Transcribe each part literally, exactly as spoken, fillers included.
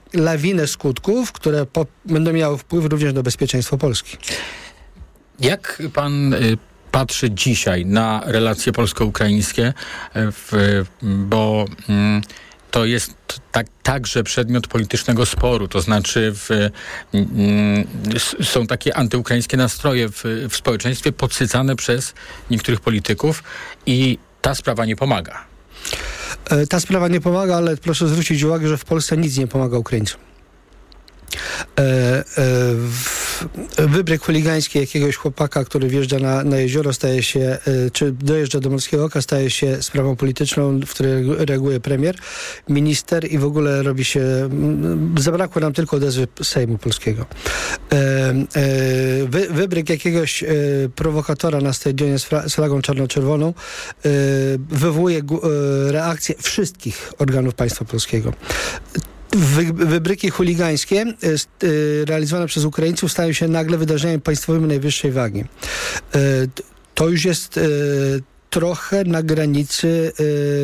lawinę skutków, które po, będą miały wpływ również na bezpieczeństwo Polski. Jak pan y, patrzy dzisiaj na relacje polsko-ukraińskie, w, bo y, to jest tak, także przedmiot politycznego sporu, to znaczy w, y, y, są takie antyukraińskie nastroje w, w społeczeństwie podsycane przez niektórych polityków i ta sprawa nie pomaga. Ta sprawa nie pomaga, ale proszę zwrócić uwagę, że w Polsce nic nie pomaga Ukraińcom. E, e, w, wybryk chuligański jakiegoś chłopaka, który wjeżdża na, na jezioro, staje się, e, czy dojeżdża do Morskiego Oka, staje się sprawą polityczną, w której reaguje premier, minister i w ogóle robi się, m, zabrakło nam tylko odezwy Sejmu Polskiego. E, e, wy, wybryk jakiegoś e, prowokatora na stadionie z, fra, z flagą czarno-czerwoną e, wywołuje gu, e, reakcję wszystkich organów państwa polskiego. Wy, wybryki chuligańskie y, realizowane przez Ukraińców stają się nagle wydarzeniami państwowymi najwyższej wagi. Y, to już jest y, trochę na granicy y,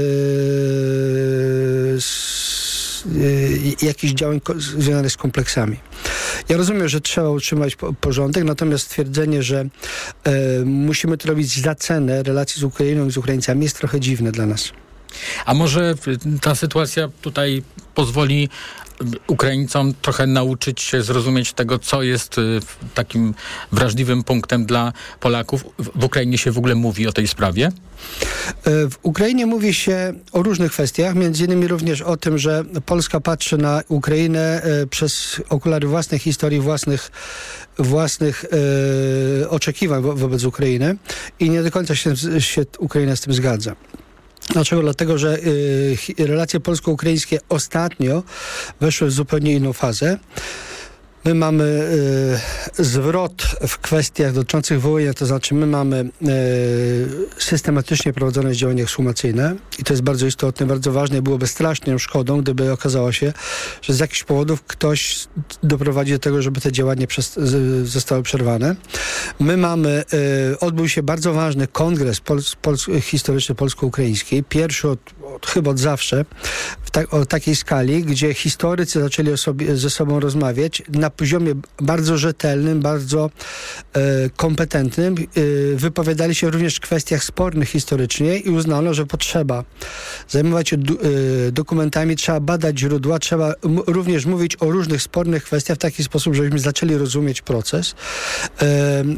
z, y, jakichś działań związanych z kompleksami. Ja rozumiem, że trzeba utrzymać po, porządek, natomiast stwierdzenie, że y, musimy to robić za cenę relacji z Ukrainą i z Ukraińcami jest trochę dziwne dla nas. A może ta sytuacja tutaj pozwoli Ukraińcom trochę nauczyć się zrozumieć tego, co jest takim wrażliwym punktem dla Polaków? W Ukrainie się w ogóle mówi o tej sprawie? W Ukrainie mówi się o różnych kwestiach, między innymi również o tym, że Polska patrzy na Ukrainę przez okulary własnej historii, własnych, własnych e, oczekiwań wo- wobec Ukrainy i nie do końca się, się Ukraina z tym zgadza. Dlaczego? Dlatego, że y, relacje polsko-ukraińskie ostatnio weszły w zupełnie inną fazę. My mamy y, zwrot w kwestiach dotyczących wołynia, to znaczy my mamy y, systematycznie prowadzone działania ekshumacyjne i to jest bardzo istotne, bardzo ważne. Byłoby straszną szkodą, gdyby okazało się, że z jakichś powodów ktoś doprowadzi do tego, żeby te działania przez, z, zostały przerwane. My mamy, y, odbył się bardzo ważny kongres pol, pol, historyczny polsko-ukraiński, pierwszy od, od, chyba od zawsze, w ta, o takiej skali, gdzie historycy zaczęli o sobie, ze sobą rozmawiać na poziomie bardzo rzetelnym, bardzo e, kompetentnym. E, wypowiadali się również w kwestiach spornych historycznie i uznano, że potrzeba zajmować się du, e, dokumentami, trzeba badać źródła, trzeba m- również mówić o różnych spornych kwestiach w taki sposób, żebyśmy zaczęli rozumieć proces. E,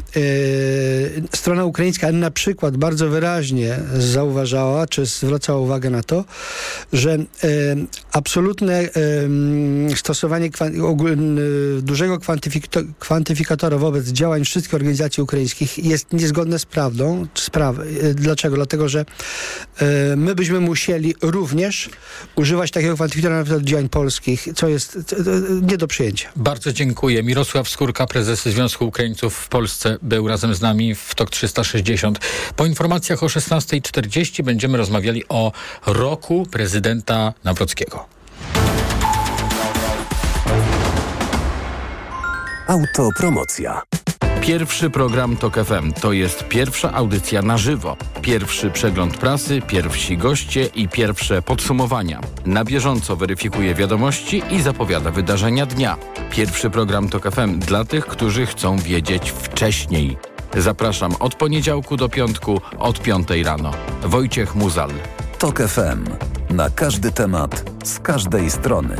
e, strona ukraińska na przykład bardzo wyraźnie zauważała, czy zwracała uwagę na to, że e, absolutne e, stosowanie kwa- ogólne dużego kwantyfik- kwantyfikatora wobec działań wszystkich organizacji ukraińskich jest niezgodne z prawdą. Z praw- Dlaczego? Dlatego, że e, my byśmy musieli również używać takiego kwantyfikatora na działań polskich, co jest co, nie do przyjęcia. Bardzo dziękuję. Mirosław Skórka, prezes Związku Ukraińców w Polsce, był razem z nami w Tok trzysta sześćdziesiąt. Po informacjach o szesnastej czterdzieści będziemy rozmawiali o roku prezydenta Nawrockiego. Autopromocja. Pierwszy program Tok F M to jest pierwsza audycja na żywo. Pierwszy przegląd prasy, pierwsi goście i pierwsze podsumowania. Na bieżąco weryfikuje wiadomości i zapowiada wydarzenia dnia. Pierwszy program Tok F M dla tych, którzy chcą wiedzieć wcześniej. Zapraszam od poniedziałku do piątku od piątej rano. Wojciech Muzal. Tok F M. Na każdy temat, z każdej strony.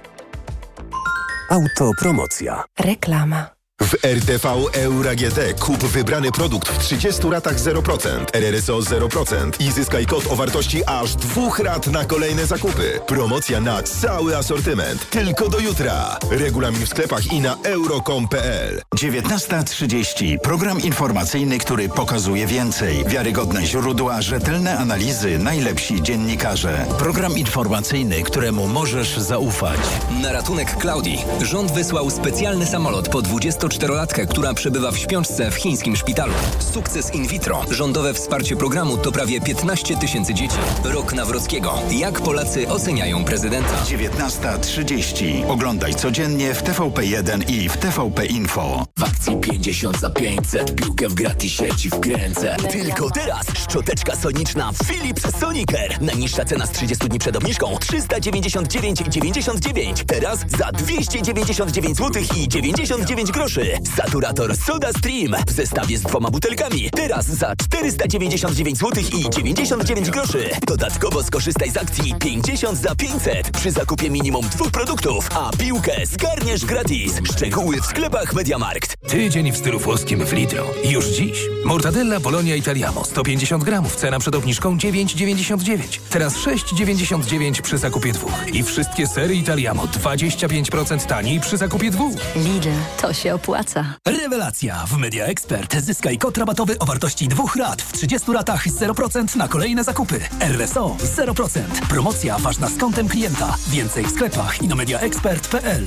Autopromocja. Reklama. W R T V Euro G T kup wybrany produkt w trzydziestu ratach zero procent, R R S O zero procent i zyskaj kod o wartości aż dwóch rat na kolejne zakupy. Promocja na cały asortyment. Tylko do jutra. Regulamin w sklepach i na euro kropka com kropka p l. dziewiętnasta trzydzieści. Program informacyjny, który pokazuje więcej. Wiarygodne źródła, rzetelne analizy, najlepsi dziennikarze. Program informacyjny, któremu możesz zaufać. Na ratunek Klaudii rząd wysłał specjalny samolot po dwudziestoczterolatkę, która przebywa w śpiączce w chińskim szpitalu. Sukces in vitro. Rządowe wsparcie programu to prawie piętnaście tysięcy dzieci. Rok Nawrockiego. Jak Polacy oceniają prezydenta? dziewiętnasta trzydzieści. Oglądaj codziennie w T V P jeden i w T V P Info. W akcji pięćdziesiąt za pięćset, piłkę w gratisie ci wkręcę. Tylko teraz szczoteczka soniczna Philips Sonicare. Najniższa cena z trzydziestu dni przed obniżką trzysta dziewięćdziesiąt dziewięć dziewięćdziesiąt dziewięć. Teraz za dwieście dziewięćdziesiąt dziewięć złotych i dziewięćdziesiąt dziewięć groszy. Saturator Soda Stream w zestawie z dwoma butelkami. Teraz za czterysta dziewięćdziesiąt dziewięć złotych i dziewięćdziesiąt dziewięć groszy. Dodatkowo skorzystaj z akcji pięćdziesiąt za pięćset przy zakupie minimum dwóch produktów, a piłkę zgarniesz gratis. Szczegóły w sklepach MediaMarkt. Tydzień w stylu włoskim w Lidlu. Już dziś. Mortadella Bologna Italiamo sto pięćdziesiąt gramów. Cena przed obniżką dziewięć dziewięćdziesiąt dziewięć. Teraz sześć dziewięćdziesiąt dziewięć przy zakupie dwóch. I wszystkie sery Italiamo dwadzieścia pięć procent taniej przy zakupie dwóch. Lidl, to się opłaca. Rewelacja! W Media Expert zyskaj kod rabatowy o wartości dwóch rat w trzydziestu ratach zero procent na kolejne zakupy. R S O zero procent. Promocja ważna z kontem klienta. Więcej w sklepach i na media expert kropka p l.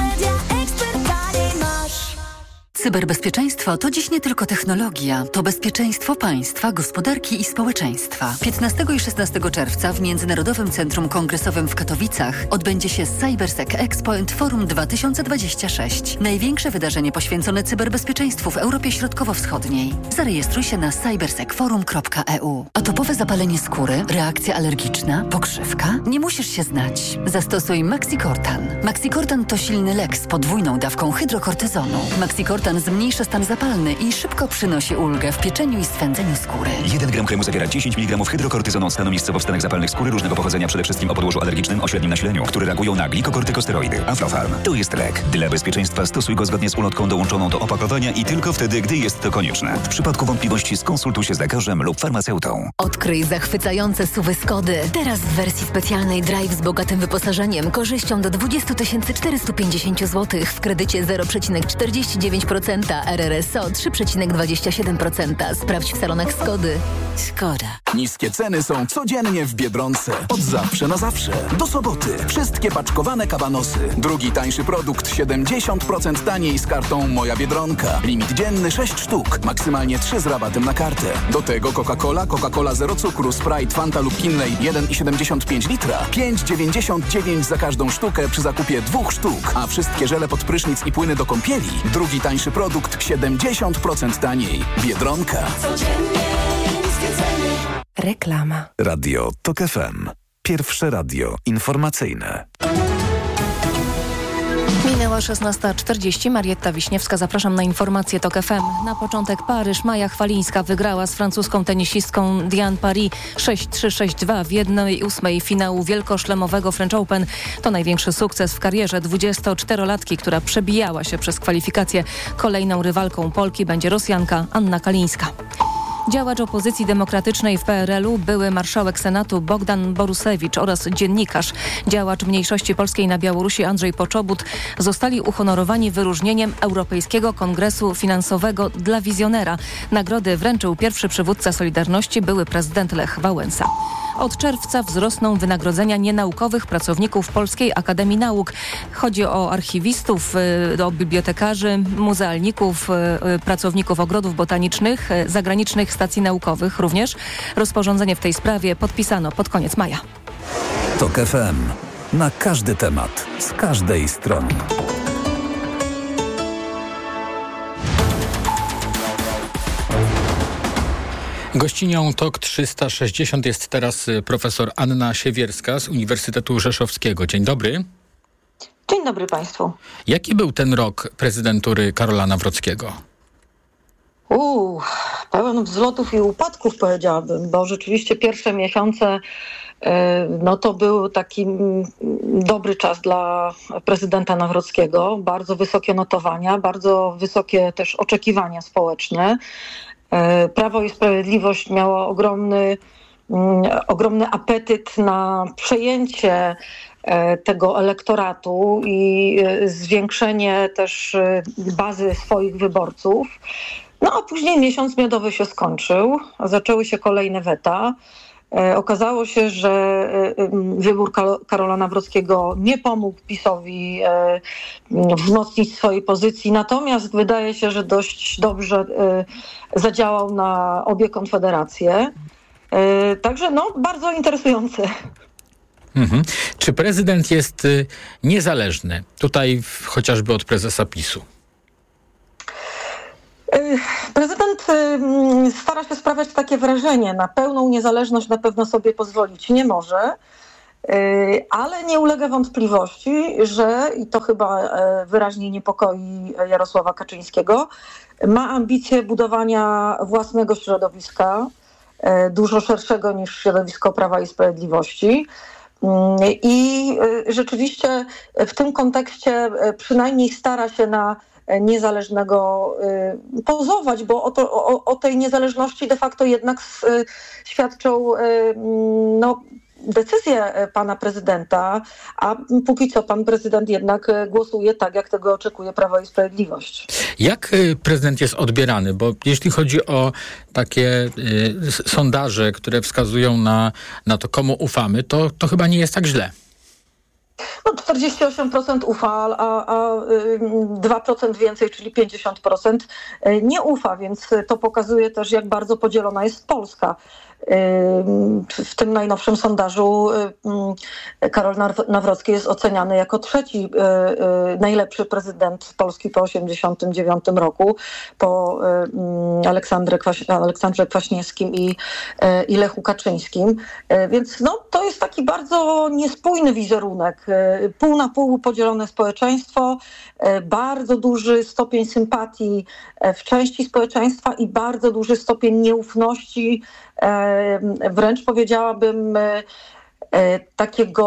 Cyberbezpieczeństwo to dziś nie tylko technologia, to bezpieczeństwo państwa, gospodarki i społeczeństwa. piętnastego i szesnastego czerwca w Międzynarodowym Centrum Kongresowym w Katowicach odbędzie się CyberSec Expo and Forum dwa tysiące dwadzieścia sześć. Największe wydarzenie poświęcone cyberbezpieczeństwu w Europie Środkowo-Wschodniej. Zarejestruj się na cybersec forum kropka e u. Atopowe zapalenie skóry, reakcja alergiczna, pokrzywka? Nie musisz się znać. Zastosuj Maxicortan. Maxicortan to silny lek z podwójną dawką hydrokortyzonu. Maxicortan zmniejsza stan zapalny i szybko przynosi ulgę w pieczeniu i swędzeniu skóry. jeden gram kremu zawiera dziesięć miligramów hydrokortyzonu stanu miejscowo wstanek zapalnych skóry różnego pochodzenia, przede wszystkim o podłożu alergicznym o średnim nasileniu, które reagują na glikokortykosteroidy. Aflofarm to jest lek. Dla bezpieczeństwa stosuj go zgodnie z ulotką dołączoną do opakowania i tylko wtedy, gdy jest to konieczne. W przypadku wątpliwości skonsultuj się z lekarzem lub farmaceutą. Odkryj zachwycające suwy Skody. Teraz w wersji specjalnej Drive z bogatym wyposażeniem, korzyścią do dwadzieścia tysięcy czterysta pięćdziesiąt złotych w kredycie zero przecinek czterdzieści dziewięć procent, R R S O trzy przecinek dwadzieścia siedem procent. Sprawdź w salonach Skody. Skoda. Niskie ceny są codziennie w Biedronce. Od zawsze na zawsze. Do soboty. Wszystkie paczkowane kabanosy. Drugi tańszy produkt siedemdziesiąt procent taniej z kartą Moja Biedronka. Limit dzienny sześć sztuk. Maksymalnie trzy z rabatem na kartę. Do tego Coca-Cola, Coca-Cola zero cukru, Sprite, Fanta lub Kinley jeden i siedemdziesiąt pięć litra. pięć dziewięćdziesiąt dziewięć za każdą sztukę przy zakupie dwóch sztuk. A wszystkie żele pod prysznic i płyny do kąpieli. Drugi tańszy produkt siedemdziesiąt procent taniej. Biedronka. Reklama. Radio TOK F M. Pierwsze radio informacyjne. Minęła szesnasta czterdzieści. Marietta Wiśniewska, zapraszam na informacje TOK F M. Na początek Paryż. Maja Chwalińska wygrała z francuską tenisistką Diane Paris sześć trzy sześć dwa w jednej ósmej finału wielkoszlemowego French Open. To największy sukces w karierze dwudziestoczterolatki, która przebijała się przez kwalifikacje. Kolejną rywalką Polki będzie Rosjanka Anna Kalińska. Działacz opozycji demokratycznej w P R L u, były marszałek Senatu Bogdan Borusewicz oraz dziennikarz, działacz mniejszości polskiej na Białorusi Andrzej Poczobut zostali uhonorowani wyróżnieniem Europejskiego Kongresu Finansowego dla Wizjonera. Nagrody wręczył pierwszy przywódca Solidarności, były prezydent Lech Wałęsa. Od czerwca wzrosną wynagrodzenia nienaukowych pracowników Polskiej Akademii Nauk. Chodzi o archiwistów, o bibliotekarzy, muzealników, pracowników ogrodów botanicznych, zagranicznych stacji naukowych również. Rozporządzenie w tej sprawie podpisano pod koniec maja. TOK F M. Na każdy temat, z każdej strony. Gościnią TOK trzysta sześćdziesiąt jest teraz profesor Anna Siewierska z Uniwersytetu Rzeszowskiego. Dzień dobry. Dzień dobry Państwu. Jaki był ten rok prezydentury Karola Nawrockiego? Uuu, pełen wzlotów i upadków, powiedziałabym, bo rzeczywiście pierwsze miesiące no to był taki dobry czas dla prezydenta Nawrockiego. Bardzo wysokie notowania, bardzo wysokie też oczekiwania społeczne. Prawo i Sprawiedliwość miało ogromny, ogromny apetyt na przejęcie tego elektoratu i zwiększenie też bazy swoich wyborców. No a później miesiąc miodowy się skończył, zaczęły się kolejne weta. Okazało się, że wybór Karola Nawrockiego nie pomógł PiS-owi wzmocnić swojej pozycji, natomiast wydaje się, że dość dobrze zadziałał na obie konfederacje. Także no, bardzo interesujące. Mhm. Czy prezydent jest niezależny? Tutaj chociażby od prezesa PiS-u. prezydent stara się sprawiać takie wrażenie, na pełną niezależność na pewno sobie pozwolić nie może, ale nie ulega wątpliwości, że, i to chyba wyraźnie niepokoi Jarosława Kaczyńskiego, ma ambicje budowania własnego środowiska, dużo szerszego niż środowisko Prawa i Sprawiedliwości. I rzeczywiście w tym kontekście przynajmniej stara się na niezależnego pozować, bo o, to, o, o tej niezależności de facto jednak świadczą no, decyzje pana prezydenta, a póki co pan prezydent jednak głosuje tak, jak tego oczekuje Prawo i Sprawiedliwość. Jak prezydent jest odbierany? Bo jeśli chodzi o takie y, sondaże, które wskazują na, na to, komu ufamy, to, to chyba nie jest tak źle. No czterdzieści osiem procent ufa, a, a dwa procent więcej, czyli pięćdziesiąt procent nie ufa, więc to pokazuje też, jak bardzo podzielona jest Polska. W tym najnowszym sondażu Karol Nawrocki jest oceniany jako trzeci najlepszy prezydent Polski po osiemdziesiątym dziewiątym roku, po Aleksandrze, Kwaś- Aleksandrze Kwaśniewskim i, i Lechu Kaczyńskim. Więc no, to jest taki bardzo niespójny wizerunek. Pół na pół podzielone społeczeństwo, bardzo duży stopień sympatii w części społeczeństwa i bardzo duży stopień nieufności, wręcz powiedziałabym takiego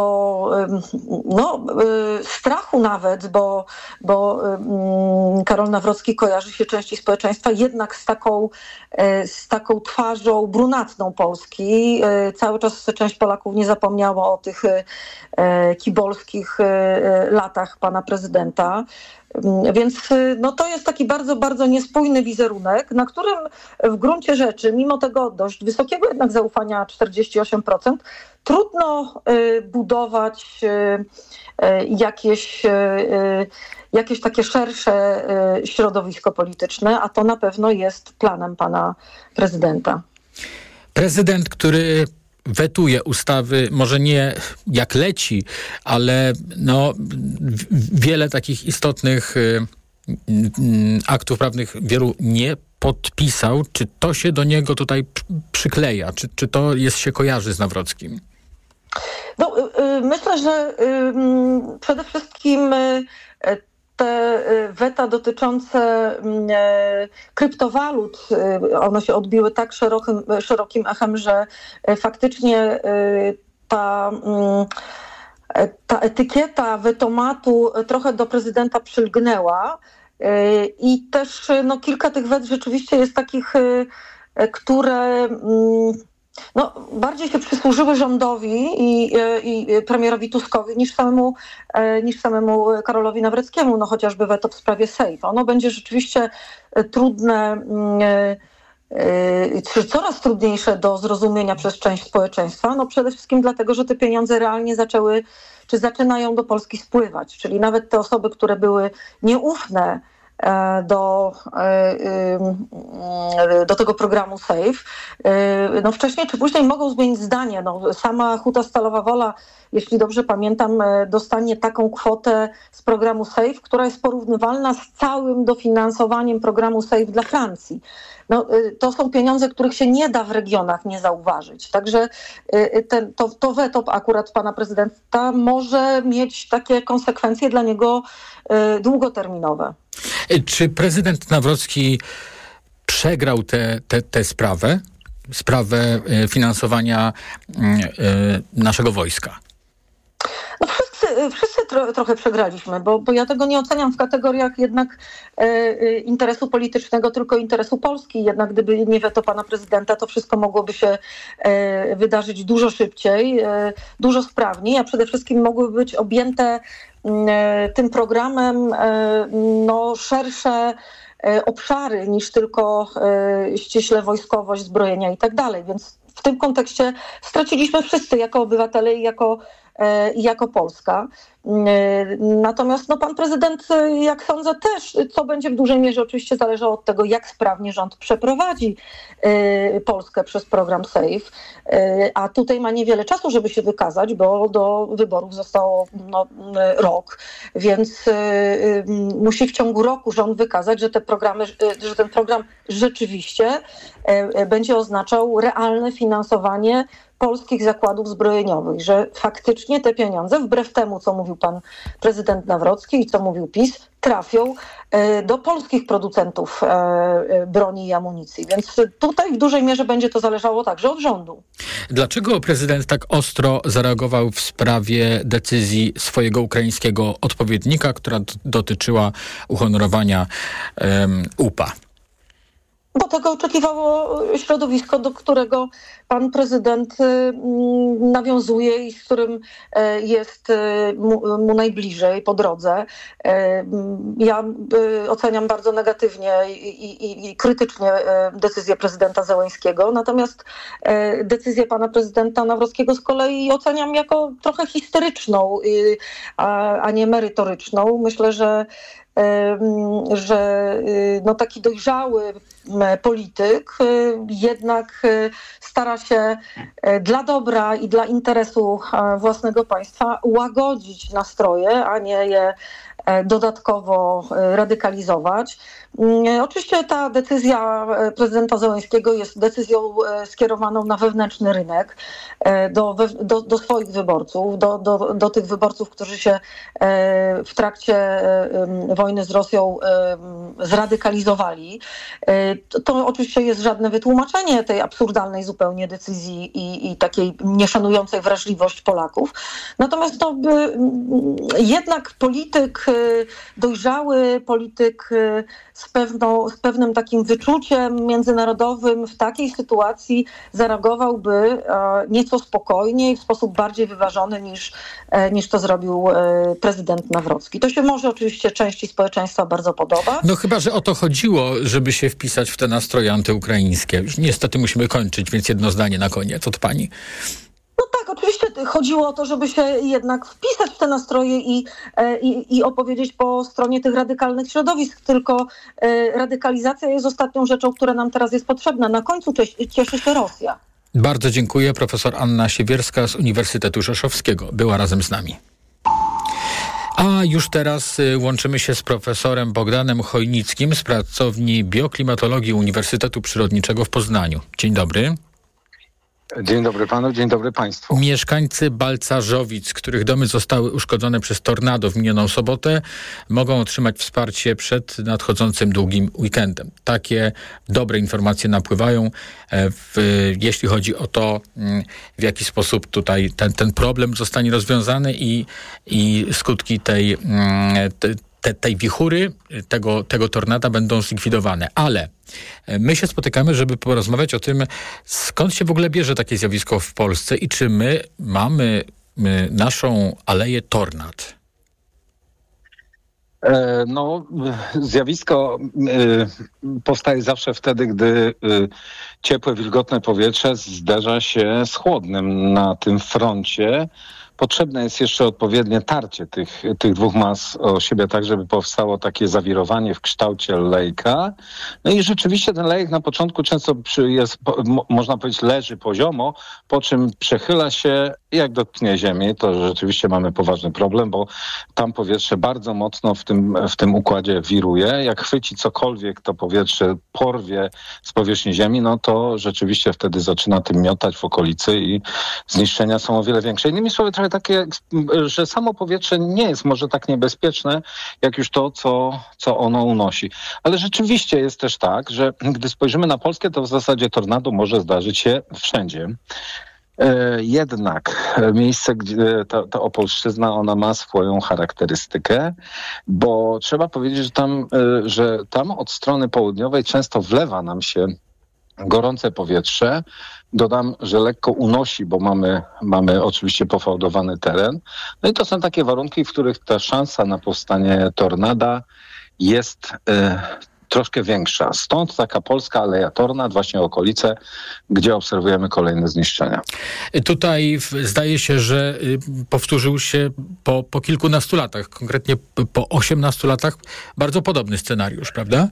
no, strachu nawet, bo, bo Karol Nawrocki kojarzy się części społeczeństwa jednak z taką, z taką twarzą brunatną Polski. Cały czas część Polaków nie zapomniała o tych kibolskich latach pana prezydenta. Więc no, to jest taki bardzo, bardzo niespójny wizerunek, na którym w gruncie rzeczy, mimo tego dość wysokiego jednak zaufania czterdzieści osiem procent, trudno y, budować y, y, jakieś, y, jakieś takie szersze y, środowisko polityczne, a to na pewno jest planem pana prezydenta. Prezydent, który wetuje ustawy, może nie jak leci, ale no, wiele takich istotnych y, y, aktów prawnych wielu nie podpisał. Czy to się do niego tutaj przykleja? Czy, czy to jest, się kojarzy z Nawrockim? No, y, myślę, że y, przede wszystkim y, te weta dotyczące kryptowalut, one się odbiły tak szerokim, szerokim echem, że faktycznie ta, ta etykieta wetomatu trochę do prezydenta przylgnęła i też no, kilka tych wet rzeczywiście jest takich, które no, bardziej się przysłużyły rządowi i, i premierowi Tuskowi niż samemu, niż samemu Karolowi Nawrockiemu, no chociażby weto w sprawie Sejf. Ono będzie rzeczywiście trudne, czy coraz trudniejsze do zrozumienia przez część społeczeństwa, no przede wszystkim dlatego, że te pieniądze realnie zaczęły, czy zaczynają do Polski spływać, czyli nawet te osoby, które były nieufne do, do tego programu Sejf, no wcześniej czy później mogą zmienić zdanie. No, sama Huta Stalowa Wola, jeśli dobrze pamiętam, dostanie taką kwotę z programu Sejf, która jest porównywalna z całym dofinansowaniem programu Sejf dla Francji. No, to są pieniądze, których się nie da w regionach nie zauważyć. Także ten, to, to weto akurat pana prezydenta może mieć takie konsekwencje dla niego długoterminowe. Czy prezydent Nawrocki przegrał tę te, te sprawę, sprawę finansowania naszego wojska? No wszyscy, wszyscy tro, trochę przegraliśmy, bo, bo ja tego nie oceniam w kategoriach jednak e, interesu politycznego, tylko interesu Polski. Jednak gdyby nie weto pana prezydenta, to wszystko mogłoby się e, wydarzyć dużo szybciej, e, dużo sprawniej, a przede wszystkim mogłyby być objęte e, tym programem e, no, szersze e, obszary niż tylko e, ściśle wojskowość, zbrojenia i tak dalej. Więc w tym kontekście straciliśmy wszyscy jako obywatele i jako jako Polska. Natomiast no, pan prezydent, jak sądzę, też, co będzie w dużej mierze oczywiście zależało od tego, jak sprawnie rząd przeprowadzi Polskę przez program SAFE. A tutaj ma niewiele czasu, żeby się wykazać, bo do wyborów zostało no, rok, więc musi w ciągu roku rząd wykazać, że te programy, że ten program rzeczywiście będzie oznaczał realne finansowanie polskich zakładów zbrojeniowych, że faktycznie te pieniądze, wbrew temu, co mówił pan prezydent Nawrocki i co mówił PiS, trafią do polskich producentów broni i amunicji. Więc tutaj w dużej mierze będzie to zależało także od rządu. Dlaczego prezydent tak ostro zareagował w sprawie decyzji swojego ukraińskiego odpowiednika, która d- dotyczyła uhonorowania um, U P A? Bo tego oczekiwało środowisko, do którego pan prezydent nawiązuje i z którym jest mu, mu najbliżej po drodze. Ja oceniam bardzo negatywnie i, i, i krytycznie decyzję prezydenta Zełenskiego, natomiast decyzję pana prezydenta Nawrockiego z kolei oceniam jako trochę historyczną, a, a nie merytoryczną. Myślę, że że no, taki dojrzały polityk jednak stara się dla dobra i dla interesu własnego państwa łagodzić nastroje, a nie je dodatkowo radykalizować. Oczywiście ta decyzja prezydenta Zełenskiego jest decyzją skierowaną na wewnętrzny rynek, do, do, do swoich wyborców, do, do, do tych wyborców, którzy się w trakcie wojny z Rosją zradykalizowali. To, to oczywiście jest żadne wytłumaczenie tej absurdalnej zupełnie decyzji i, i takiej nieszanującej wrażliwość Polaków. Natomiast to by, jednak polityk, dojrzały polityk z, pewną, z pewnym takim wyczuciem międzynarodowym w takiej sytuacji zareagowałby nieco spokojniej, w sposób bardziej wyważony niż, niż to zrobił prezydent Nawrocki. To się może oczywiście części społeczeństwa bardzo podoba. No chyba, że o to chodziło, żeby się wpisać w te nastroje antyukraińskie. Już niestety musimy kończyć, więc jedno zdanie na koniec od pani. No tak, oczywiście chodziło o to, żeby się jednak wpisać w te nastroje i, i, i opowiedzieć po stronie tych radykalnych środowisk, tylko radykalizacja jest ostatnią rzeczą, która nam teraz jest potrzebna. Na końcu cieszy się Rosja. Bardzo dziękuję. Profesor Anna Siewierska z Uniwersytetu Rzeszowskiego była razem z nami. A już teraz łączymy się z profesorem Bogdanem Chojnickim z pracowni bioklimatologii Uniwersytetu Przyrodniczego w Poznaniu. Dzień dobry. Dzień dobry panu, dzień dobry państwu. Mieszkańcy Balcarzowic, których domy zostały uszkodzone przez tornado w minioną sobotę, mogą otrzymać wsparcie przed nadchodzącym długim weekendem. Takie dobre informacje napływają, w, jeśli chodzi o to, w jaki sposób tutaj ten, ten problem zostanie rozwiązany i, i skutki tej, tej Te, tej wichury, tego, tego tornada będą zlikwidowane. Ale my się spotykamy, żeby porozmawiać o tym, skąd się w ogóle bierze takie zjawisko w Polsce i czy my mamy my, naszą aleję tornad. No, zjawisko powstaje zawsze wtedy, gdy ciepłe, wilgotne powietrze zderza się z chłodnym na tym froncie. Potrzebne jest jeszcze odpowiednie tarcie tych, tych dwóch mas o siebie, tak żeby powstało takie zawirowanie w kształcie lejka. No i rzeczywiście ten lejek na początku często jest, można powiedzieć, leży poziomo, po czym przechyla się i jak dotknie ziemi, to rzeczywiście mamy poważny problem, bo tam powietrze bardzo mocno w tym, w tym układzie wiruje. Jak chwyci cokolwiek, to powietrze porwie z powierzchni ziemi, no to rzeczywiście wtedy zaczyna tym miotać w okolicy i zniszczenia są o wiele większe. Innymi słowy, trochę takie, że samo powietrze nie jest może tak niebezpieczne, jak już to, co, co ono unosi. Ale rzeczywiście jest też tak, że gdy spojrzymy na Polskę, to w zasadzie tornado może zdarzyć się wszędzie. Jednak miejsce, gdzie ta, ta Opolszczyzna, ona ma swoją charakterystykę, bo trzeba powiedzieć, że tam, że tam od strony południowej często wlewa nam się gorące powietrze. Dodam, że lekko unosi, bo mamy, mamy oczywiście pofałdowany teren. No i to są takie warunki, w których ta szansa na powstanie tornada jest y, troszkę większa. Stąd taka polska Aleja Tornad, właśnie okolice, gdzie obserwujemy kolejne zniszczenia. Tutaj zdaje się, że powtórzył się po, po kilkunastu latach, konkretnie po osiemnastu latach, bardzo podobny scenariusz, prawda?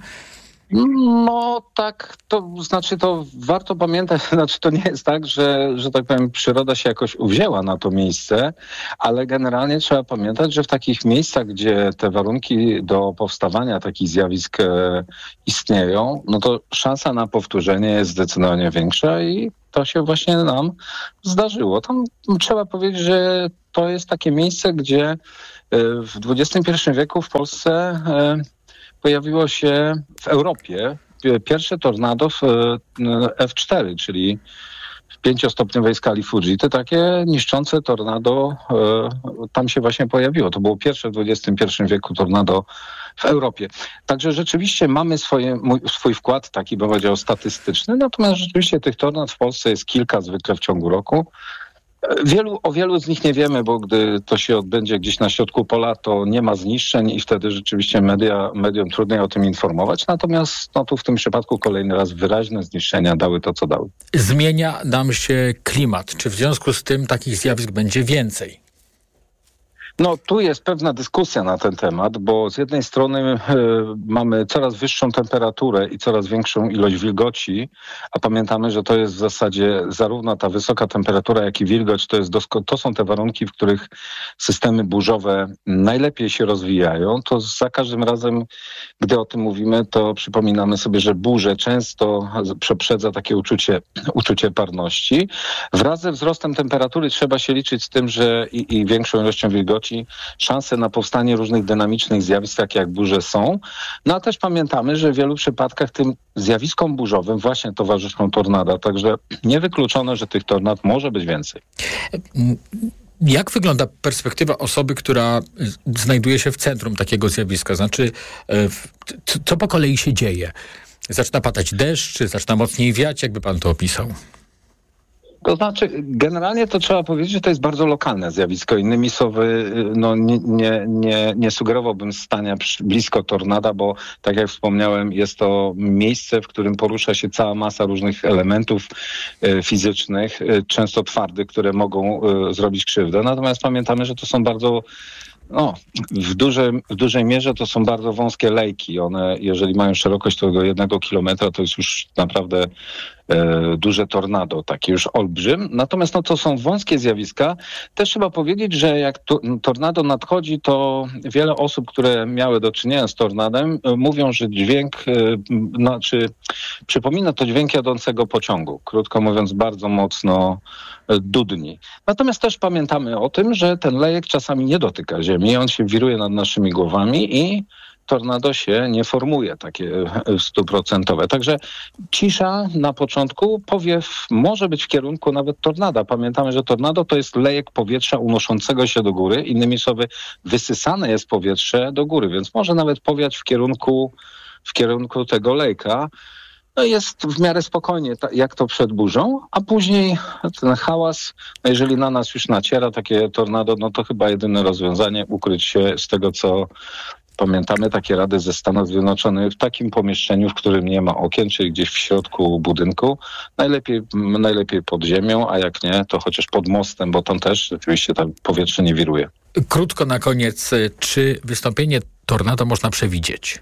No tak, to znaczy to warto pamiętać, znaczy to nie jest tak, że, że tak powiem przyroda się jakoś uwzięła na to miejsce, ale generalnie trzeba pamiętać, że w takich miejscach, gdzie te warunki do powstawania takich zjawisk e, istnieją, no to szansa na powtórzenie jest zdecydowanie większa i to się właśnie nam zdarzyło. Tam trzeba powiedzieć, że to jest takie miejsce, gdzie e, w dwudziestym pierwszym wieku w Polsce e, pojawiło się w Europie pierwsze tornado w F cztery, czyli w pięciostopniowej skali Fuji. To takie niszczące tornado tam się właśnie pojawiło. To było pierwsze w dwudziestym pierwszym wieku tornado w Europie. Także rzeczywiście mamy swoje, mój, swój wkład taki, bym powiedział, statystyczny, natomiast rzeczywiście tych tornad w Polsce jest kilka zwykle w ciągu roku. Wielu, o wielu z nich nie wiemy, bo gdy to się odbędzie gdzieś na środku pola, to nie ma zniszczeń i wtedy rzeczywiście media, mediom trudniej o tym informować. Natomiast no, tu w tym przypadku kolejny raz wyraźne zniszczenia dały to, co dały. Zmienia nam się klimat. Czy w związku z tym takich zjawisk będzie więcej? No tu jest pewna dyskusja na ten temat, bo z jednej strony y, mamy coraz wyższą temperaturę i coraz większą ilość wilgoci, a pamiętamy, że to jest w zasadzie zarówno ta wysoka temperatura, jak i wilgoć, to, jest dosko- to są te warunki, w których systemy burzowe najlepiej się rozwijają. To za każdym razem, gdy o tym mówimy, to przypominamy sobie, że burze często przeprzedza takie uczucie, uczucie parności. Wraz ze wzrostem temperatury trzeba się liczyć z tym, że i, i większą ilością wilgoci szanse na powstanie różnych dynamicznych zjawisk, takie jak burze są. No a też pamiętamy, że w wielu przypadkach tym zjawiskom burzowym właśnie towarzyszą tornada. Także niewykluczone, że tych tornad może być więcej. Jak wygląda perspektywa osoby, która znajduje się w centrum takiego zjawiska? Znaczy, co po kolei się dzieje? Zaczyna padać deszcz, czy zaczyna mocniej wiać? Jakby pan to opisał? To znaczy, generalnie to trzeba powiedzieć, że to jest bardzo lokalne zjawisko. Innymi słowy, no nie, nie, nie, nie sugerowałbym stania przy, blisko tornada, bo tak jak wspomniałem, jest to miejsce, w którym porusza się cała masa różnych elementów e, fizycznych, e, często twardych, które mogą e, zrobić krzywdę. Natomiast pamiętamy, że to są bardzo No, w, duże, w dużej mierze to są bardzo wąskie lejki. One, jeżeli mają szerokość tego jednego kilometra, to jest już naprawdę e, duże tornado, taki już olbrzym. Natomiast no, to są wąskie zjawiska. Też trzeba powiedzieć, że jak to, tornado nadchodzi, to wiele osób, które miały do czynienia z tornadem, e, mówią, że dźwięk, e, znaczy przypomina to dźwięk jadącego pociągu. Krótko mówiąc, bardzo mocno e, dudni. Natomiast też pamiętamy o tym, że ten lejek czasami nie dotyka ziemi, on się wiruje nad naszymi głowami i tornado się nie formuje takie stuprocentowe. Także cisza na początku, powiew może być w kierunku nawet tornada. Pamiętamy, że tornado to jest lejek powietrza unoszącego się do góry. Innymi słowy, wysysane jest powietrze do góry, więc może nawet powiać w kierunku, w kierunku tego lejka. No jest w miarę spokojnie, jak to przed burzą, a później ten hałas, no jeżeli na nas już naciera takie tornado, no to chyba jedyne rozwiązanie ukryć się z tego, co pamiętamy, takie rady ze Stanów Zjednoczonych w takim pomieszczeniu, w którym nie ma okien, czyli gdzieś w środku budynku, najlepiej, najlepiej pod ziemią, a jak nie, to chociaż pod mostem, bo tam też rzeczywiście tam powietrze nie wiruje. Krótko na koniec, czy wystąpienie tornado można przewidzieć?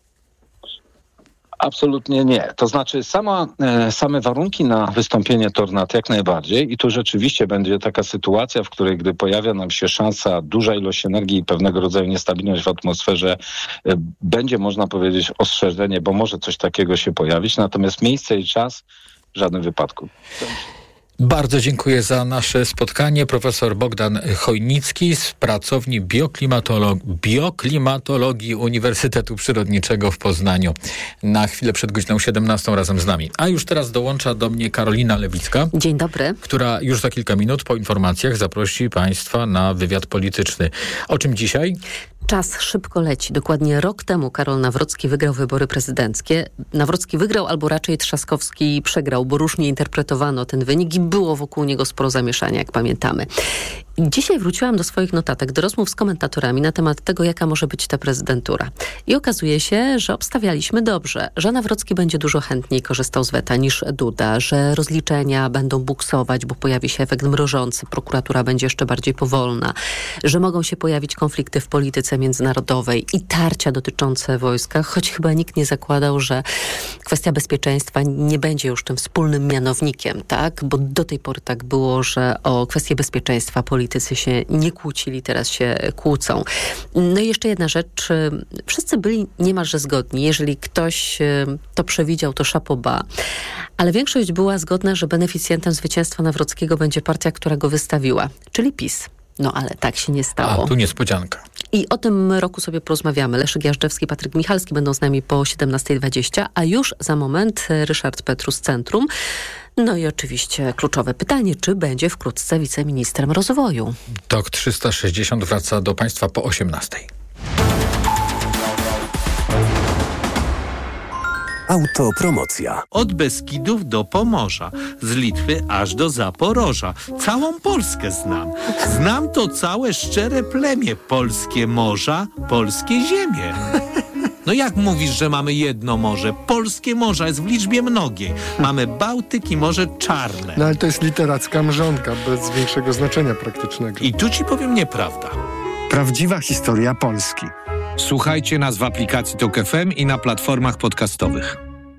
Absolutnie nie. To znaczy sama, e, same warunki na wystąpienie tornad jak najbardziej i tu rzeczywiście będzie taka sytuacja, w której gdy pojawia nam się szansa, duża ilość energii i pewnego rodzaju niestabilność w atmosferze, e, będzie można powiedzieć ostrzeżenie, bo może coś takiego się pojawić, natomiast miejsce i czas w żadnym wypadku. Bardzo dziękuję za nasze spotkanie. Profesor Bogdan Chojnicki z pracowni bioklimatolog- bioklimatologii Uniwersytetu Przyrodniczego w Poznaniu. Na chwilę przed godziną siedemnastą razem z nami. A już teraz dołącza do mnie Karolina Lewicka. Dzień dobry. Która już za kilka minut po informacjach zaprosi Państwa na wywiad polityczny. O czym dzisiaj? Czas szybko leci. Dokładnie rok temu Karol Nawrocki wygrał wybory prezydenckie. Nawrocki wygrał, albo raczej Trzaskowski przegrał, bo różnie interpretowano ten wynik i było wokół niego sporo zamieszania, jak pamiętamy. Dzisiaj wróciłam do swoich notatek, do rozmów z komentatorami na temat tego, jaka może być ta prezydentura. I okazuje się, że obstawialiśmy dobrze, że Nawrocki będzie dużo chętniej korzystał z weta niż Duda, że rozliczenia będą buksować, bo pojawi się efekt mrożący, prokuratura będzie jeszcze bardziej powolna, że mogą się pojawić konflikty w polityce międzynarodowej i tarcia dotyczące wojska, choć chyba nikt nie zakładał, że kwestia bezpieczeństwa nie będzie już tym wspólnym mianownikiem, tak? Bo do tej pory tak było, że o kwestie bezpieczeństwa politycy Politycy się nie kłócili, teraz się kłócą. No i jeszcze jedna rzecz. Wszyscy byli niemalże zgodni. Jeżeli ktoś to przewidział, to chapeau bas. Ale większość była zgodna, że beneficjentem zwycięstwa Nawrockiego będzie partia, która go wystawiła, czyli PiS. No ale tak się nie stało. A, tu niespodzianka. I o tym roku sobie porozmawiamy. Leszek Jażdżewski, Patryk Michalski będą z nami po siedemnasta dwadzieścia, a już za moment Ryszard Petru z Centrum. No i oczywiście kluczowe pytanie, czy będzie wkrótce wiceministrem rozwoju. Tok trzysta sześćdziesiąt wraca do Państwa po osiemnastej. Autopromocja. Od Beskidów do Pomorza, z Litwy aż do Zaporoża. Całą Polskę znam. Znam to całe szczere plemię. Polskie morza, polskie ziemie. No jak mówisz, że mamy jedno morze? Polskie morza jest w liczbie mnogiej. Mamy Bałtyk i Morze Czarne. No ale to jest literacka mrzonka, bez większego znaczenia praktycznego. I tu ci powiem nieprawda. Prawdziwa historia Polski. Słuchajcie nas w aplikacji Tok F M i na platformach podcastowych.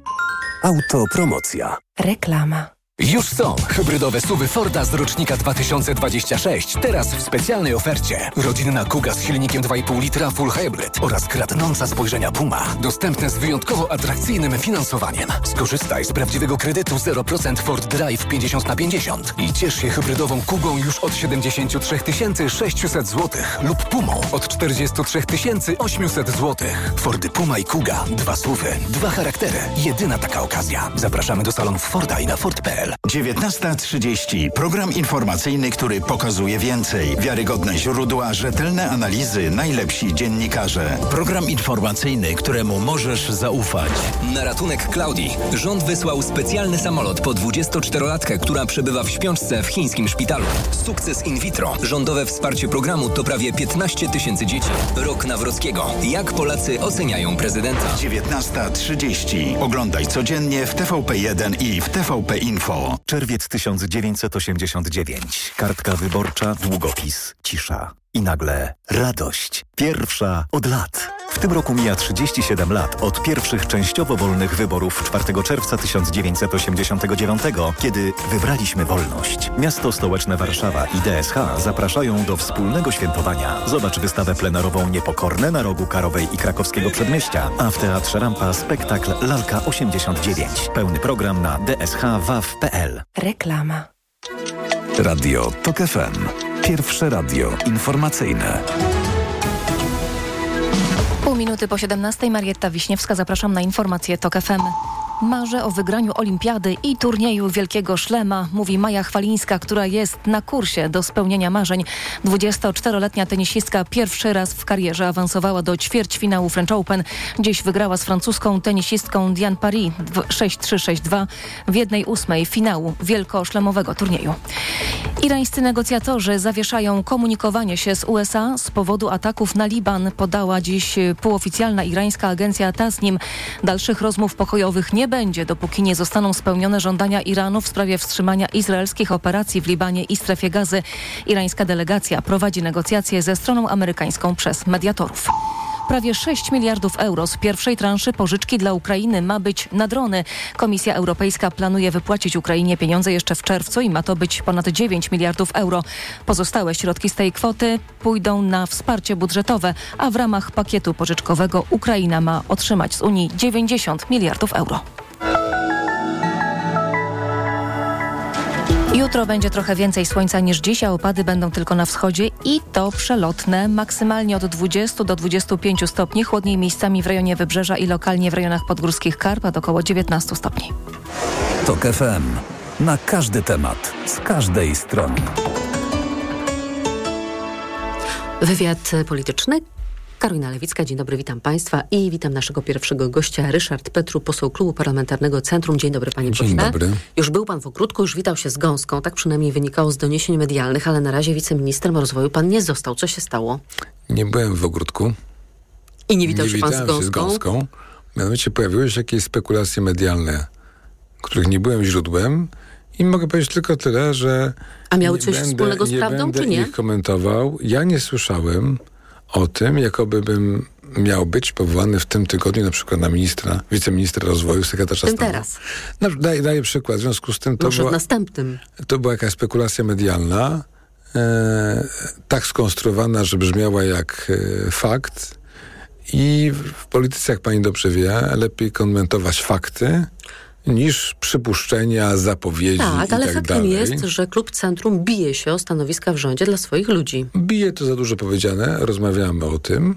Autopromocja. Reklama. Już są hybrydowe suwy Forda z rocznika dwa tysiące dwudziestego szóstego. Teraz w specjalnej ofercie. Rodzinna Kuga z silnikiem dwa i pół litra Full Hybrid oraz kradnąca spojrzenia Puma. Dostępne z wyjątkowo atrakcyjnym finansowaniem. Skorzystaj z prawdziwego kredytu zero procent Ford Drive pięćdziesiąt na pięćdziesiąt i ciesz się hybrydową Kugą już od siedemdziesiąt trzy tysiące sześćset złotych lub Pumą od czterdzieści trzy tysiące osiemset złotych. Fordy Puma i Kuga. Dwa suwy, dwa charaktery. Jedyna taka okazja. Zapraszamy do salonów Forda i na Ford kropka p l. dziewiętnasta trzydzieści. Program informacyjny, który pokazuje więcej. Wiarygodne źródła, rzetelne analizy, najlepsi dziennikarze. Program informacyjny, któremu możesz zaufać. Na ratunek Klaudii rząd wysłał specjalny samolot po dwudziestoczterolatkę, która przebywa w śpiączce w chińskim szpitalu. Sukces in vitro. Rządowe wsparcie programu to prawie piętnaście tysięcy dzieci. Rok Nawrockiego. Jak Polacy oceniają prezydenta? dziewiętnasta trzydzieści. Oglądaj codziennie w T V P jeden i w T V P Info. Czerwiec tysiąc dziewięćset osiemdziesiąt dziewięć. Kartka wyborcza, długopis, cisza. I nagle radość. Pierwsza od lat. W tym roku mija trzydzieści siedem lat od pierwszych częściowo wolnych wyborów czwartego czerwca tysiąc dziewięćset osiemdziesiątego dziewiątego, kiedy wybraliśmy wolność. Miasto stołeczne Warszawa i D S H zapraszają do wspólnego świętowania. Zobacz wystawę plenarową Niepokorne na rogu Karowej i Krakowskiego Przedmieścia, a w Teatrze Rampa spektakl Lalka osiemdziesiąt dziewięć. Pełny program na d s h w a w kropka p l. Reklama. Radio Tok F M. Pierwsze radio informacyjne. Pół minuty po siedemnastej. Marietta Wiśniewska. Zapraszam na informacje Tok F M. Marzę o wygraniu olimpiady i turnieju Wielkiego Szlema, mówi Maja Chwalińska, która jest na kursie do spełnienia marzeń. dwudziestoczteroletnia tenisistka pierwszy raz w karierze awansowała do ćwierćfinału French Open. Dziś wygrała z francuską tenisistką Diane Paris sześć trzy sześć dwa w jednej ósmej finału wielkoszlemowego turnieju. Irańscy negocjatorzy zawieszają komunikowanie się z U S A z powodu ataków na Liban, podała dziś półoficjalna irańska agencja Tasnim. Dalszych rozmów pokojowych nie będzie, dopóki nie zostaną spełnione żądania Iranu w sprawie wstrzymania izraelskich operacji w Libanie i strefie Gazy. Irańska delegacja prowadzi negocjacje ze stroną amerykańską przez mediatorów. Prawie sześć miliardów euro z pierwszej transzy pożyczki dla Ukrainy ma być na drony. Komisja Europejska planuje wypłacić Ukrainie pieniądze jeszcze w czerwcu i ma to być ponad dziewięć miliardów euro. Pozostałe środki z tej kwoty pójdą na wsparcie budżetowe, a w ramach pakietu pożyczkowego Ukraina ma otrzymać z Unii dziewięćdziesiąt miliardów euro. Jutro będzie trochę więcej słońca niż dziś, a opady będą tylko na wschodzie i to przelotne. Maksymalnie od dwudziestu do dwudziestu pięciu stopni, chłodniej miejscami w rejonie Wybrzeża i lokalnie w rejonach podgórskich Karpat około dziewiętnastu stopni. Tok F M. Na każdy temat, z każdej strony. Wywiad polityczny. Karolina Lewicka, dzień dobry, witam Państwa i witam naszego pierwszego gościa, Ryszard Petru, poseł Klubu Parlamentarnego Centrum. Dzień dobry, panie pośle. Dzień dobry. Już był pan w ogródku, już witał się z gąską, tak przynajmniej wynikało z doniesień medialnych, ale na razie wiceministrem rozwoju pan nie został. Co się stało? Nie byłem w ogródku. I nie witał nie się pan z gąską? Się z gąską. Mianowicie pojawiły się jakieś spekulacje medialne, których nie byłem źródłem i mogę powiedzieć tylko tyle, że A miały nie coś będę, wspólnego z nie prawdą, będę czy nie? ich komentował. Ja nie słyszałem o tym, jakoby bym miał być powołany w tym tygodniu na przykład na ministra, wiceministra rozwoju, sekretarza Tym stanu. teraz. No, daję, daję przykład. W związku z tym to Może była, w następnym. to była jakaś spekulacja medialna, e, tak skonstruowana, że brzmiała jak e, fakt. I w polityce, jak pani dobrze wie, lepiej komentować fakty niż przypuszczenia, zapowiedzi Tak, ale i tak faktem dalej. jest, że Klub Centrum bije się o stanowiska w rządzie dla swoich ludzi. Bije to za dużo powiedziane, rozmawiamy o tym,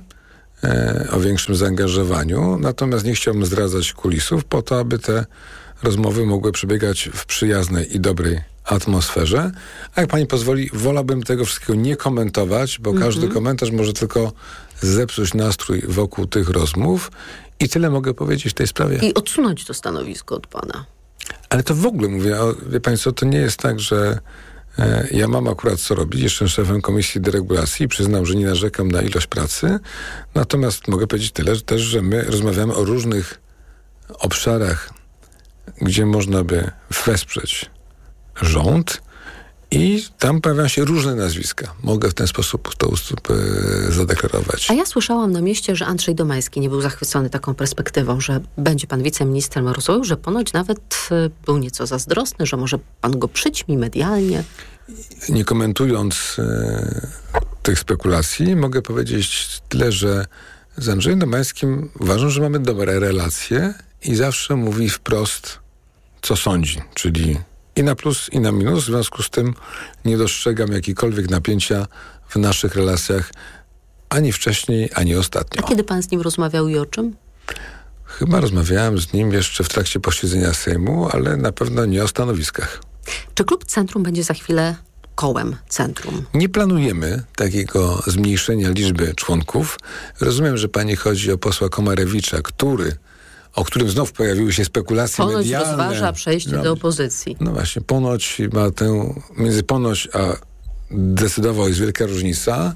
e, o większym zaangażowaniu, natomiast nie chciałbym zdradzać kulisów po to, aby te rozmowy mogły przebiegać w przyjaznej i dobrej atmosferze. A jak pani pozwoli, wolałbym tego wszystkiego nie komentować, bo mm-hmm. każdy komentarz może tylko zepsuć nastrój wokół tych rozmów i tyle mogę powiedzieć w tej sprawie. I odsunąć to stanowisko od pana. Ale to w ogóle mówię, o, wie państwo, to nie jest tak, że e, ja mam akurat co robić, jestem szefem Komisji Deregulacji i przyznam, że nie narzekam na ilość pracy, natomiast mogę powiedzieć tyle, że też, że my rozmawiamy o różnych obszarach, gdzie można by wesprzeć rząd i tam pojawiają się różne nazwiska. Mogę w ten sposób to e, zadeklarować. A ja słyszałam na mieście, że Andrzej Domański nie był zachwycony taką perspektywą, że będzie pan wiceministrem rozwoju, że ponoć nawet e, był nieco zazdrosny, że może pan go przyćmi medialnie. Nie komentując e, tych spekulacji, mogę powiedzieć tyle, że z Andrzejem Domańskim uważam, że mamy dobre relacje i zawsze mówi wprost, co sądzi, czyli i na plus, i na minus. W związku z tym nie dostrzegam jakikolwiek napięcia w naszych relacjach ani wcześniej, ani ostatnio. A kiedy pan z nim rozmawiał i o czym? Chyba rozmawiałem z nim jeszcze w trakcie posiedzenia Sejmu, ale na pewno nie o stanowiskach. Czy Klub Centrum będzie za chwilę kołem Centrum? Nie planujemy takiego zmniejszenia liczby członków. Rozumiem, że pani chodzi o posła Komarewicza, który o którym znów pojawiły się spekulacje ponoć medialne. Ponoć rozważa przejście no, do opozycji. No właśnie, ponoć ma tę, między ponoć a decydował jest wielka różnica.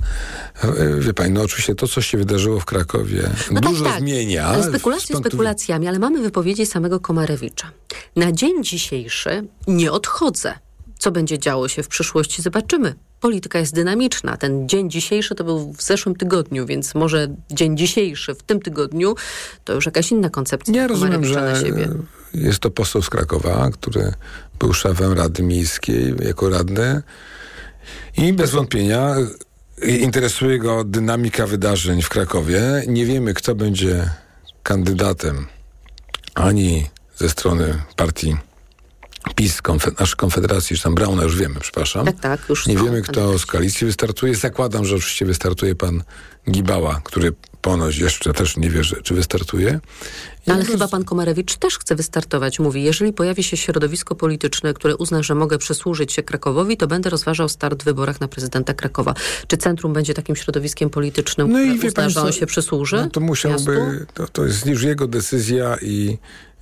Wie pani, no oczywiście to, co się wydarzyło w Krakowie, no dużo tak, tak. zmienia. Ale spekulacje spekulacjami, ale mamy wypowiedzi samego Komarewicza. Na dzień dzisiejszy nie odchodzę. Co będzie działo się w przyszłości, zobaczymy. Polityka jest dynamiczna. Ten dzień dzisiejszy to był w zeszłym tygodniu, więc może dzień dzisiejszy w tym tygodniu to już jakaś inna koncepcja. Ja rozumiem, że na siebie. jest to poseł z Krakowa, który był szefem Rady Miejskiej jako radny i bez wątpienia interesuje go dynamika wydarzeń w Krakowie. Nie wiemy, kto będzie kandydatem ani ze strony partii PiS, konfe- nasz Konfederacji, czy tam Brauna, już wiemy, przepraszam. Tak, tak, już Nie są wiemy, kto z koalicji wystartuje. Zakładam, że oczywiście wystartuje pan Gibała, który ponoć jeszcze też nie wie, czy wystartuje. No, ale chyba pan Komarewicz też chce wystartować. Mówi, jeżeli pojawi się środowisko polityczne, które uzna, że mogę przysłużyć się Krakowowi, to będę rozważał start w wyborach na prezydenta Krakowa. Czy Centrum będzie takim środowiskiem politycznym, no które i wie uzna, pan, że on co, się przysłuży? No to musiałby, to, to jest już jego decyzja i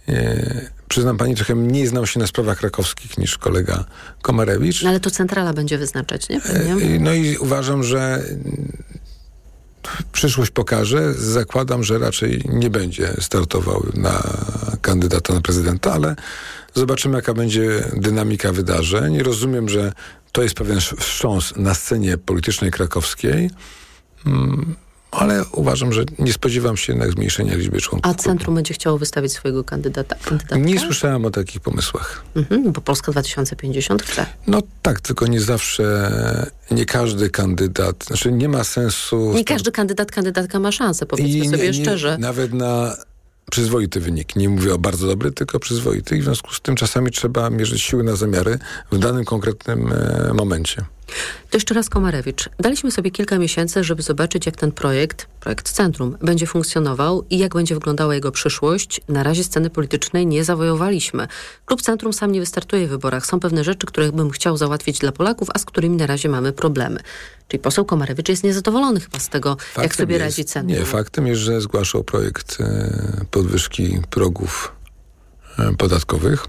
e, przyznam pani, trochę mniej znał się na sprawach krakowskich niż kolega Komarewicz. No ale to centrala będzie wyznaczać, nie? Pewnie. E, no i uważam, że przyszłość pokaże. Zakładam, że raczej nie będzie startował na kandydata na prezydenta, ale zobaczymy, jaka będzie dynamika wydarzeń. Rozumiem, że to jest pewien wstrząs na scenie politycznej krakowskiej, ale uważam, że nie spodziewam się jednak zmniejszenia liczby członków. A Centrum będzie chciało wystawić swojego kandydata? kandydatka? Nie słyszałem o takich pomysłach. Mhm, bo Polska dwa tysiące pięćdziesiąt chce. No tak, tylko nie zawsze, nie każdy kandydat, znaczy nie ma sensu... Nie każdy kandydat, kandydatka ma szansę, powiedzmy I sobie nie, nie, szczerze. Nawet na przyzwoity wynik. Nie mówię o bardzo dobry, tylko przyzwoity. I w związku z tym czasami trzeba mierzyć siły na zamiary w danym konkretnym e, momencie. To jeszcze raz Komarewicz. Daliśmy sobie kilka miesięcy, żeby zobaczyć, jak ten projekt, projekt Centrum, będzie funkcjonował i jak będzie wyglądała jego przyszłość. Na razie sceny politycznej nie zawojowaliśmy. Klub Centrum sam nie wystartuje w wyborach. Są pewne rzeczy, które bym chciał załatwić dla Polaków, a z którymi na razie mamy problemy. Czyli poseł Komarewicz jest niezadowolony chyba z tego, faktem jak sobie jest, radzi Centrum. Nie, faktem jest, że zgłaszał projekt e, podwyżki progów e, podatkowych.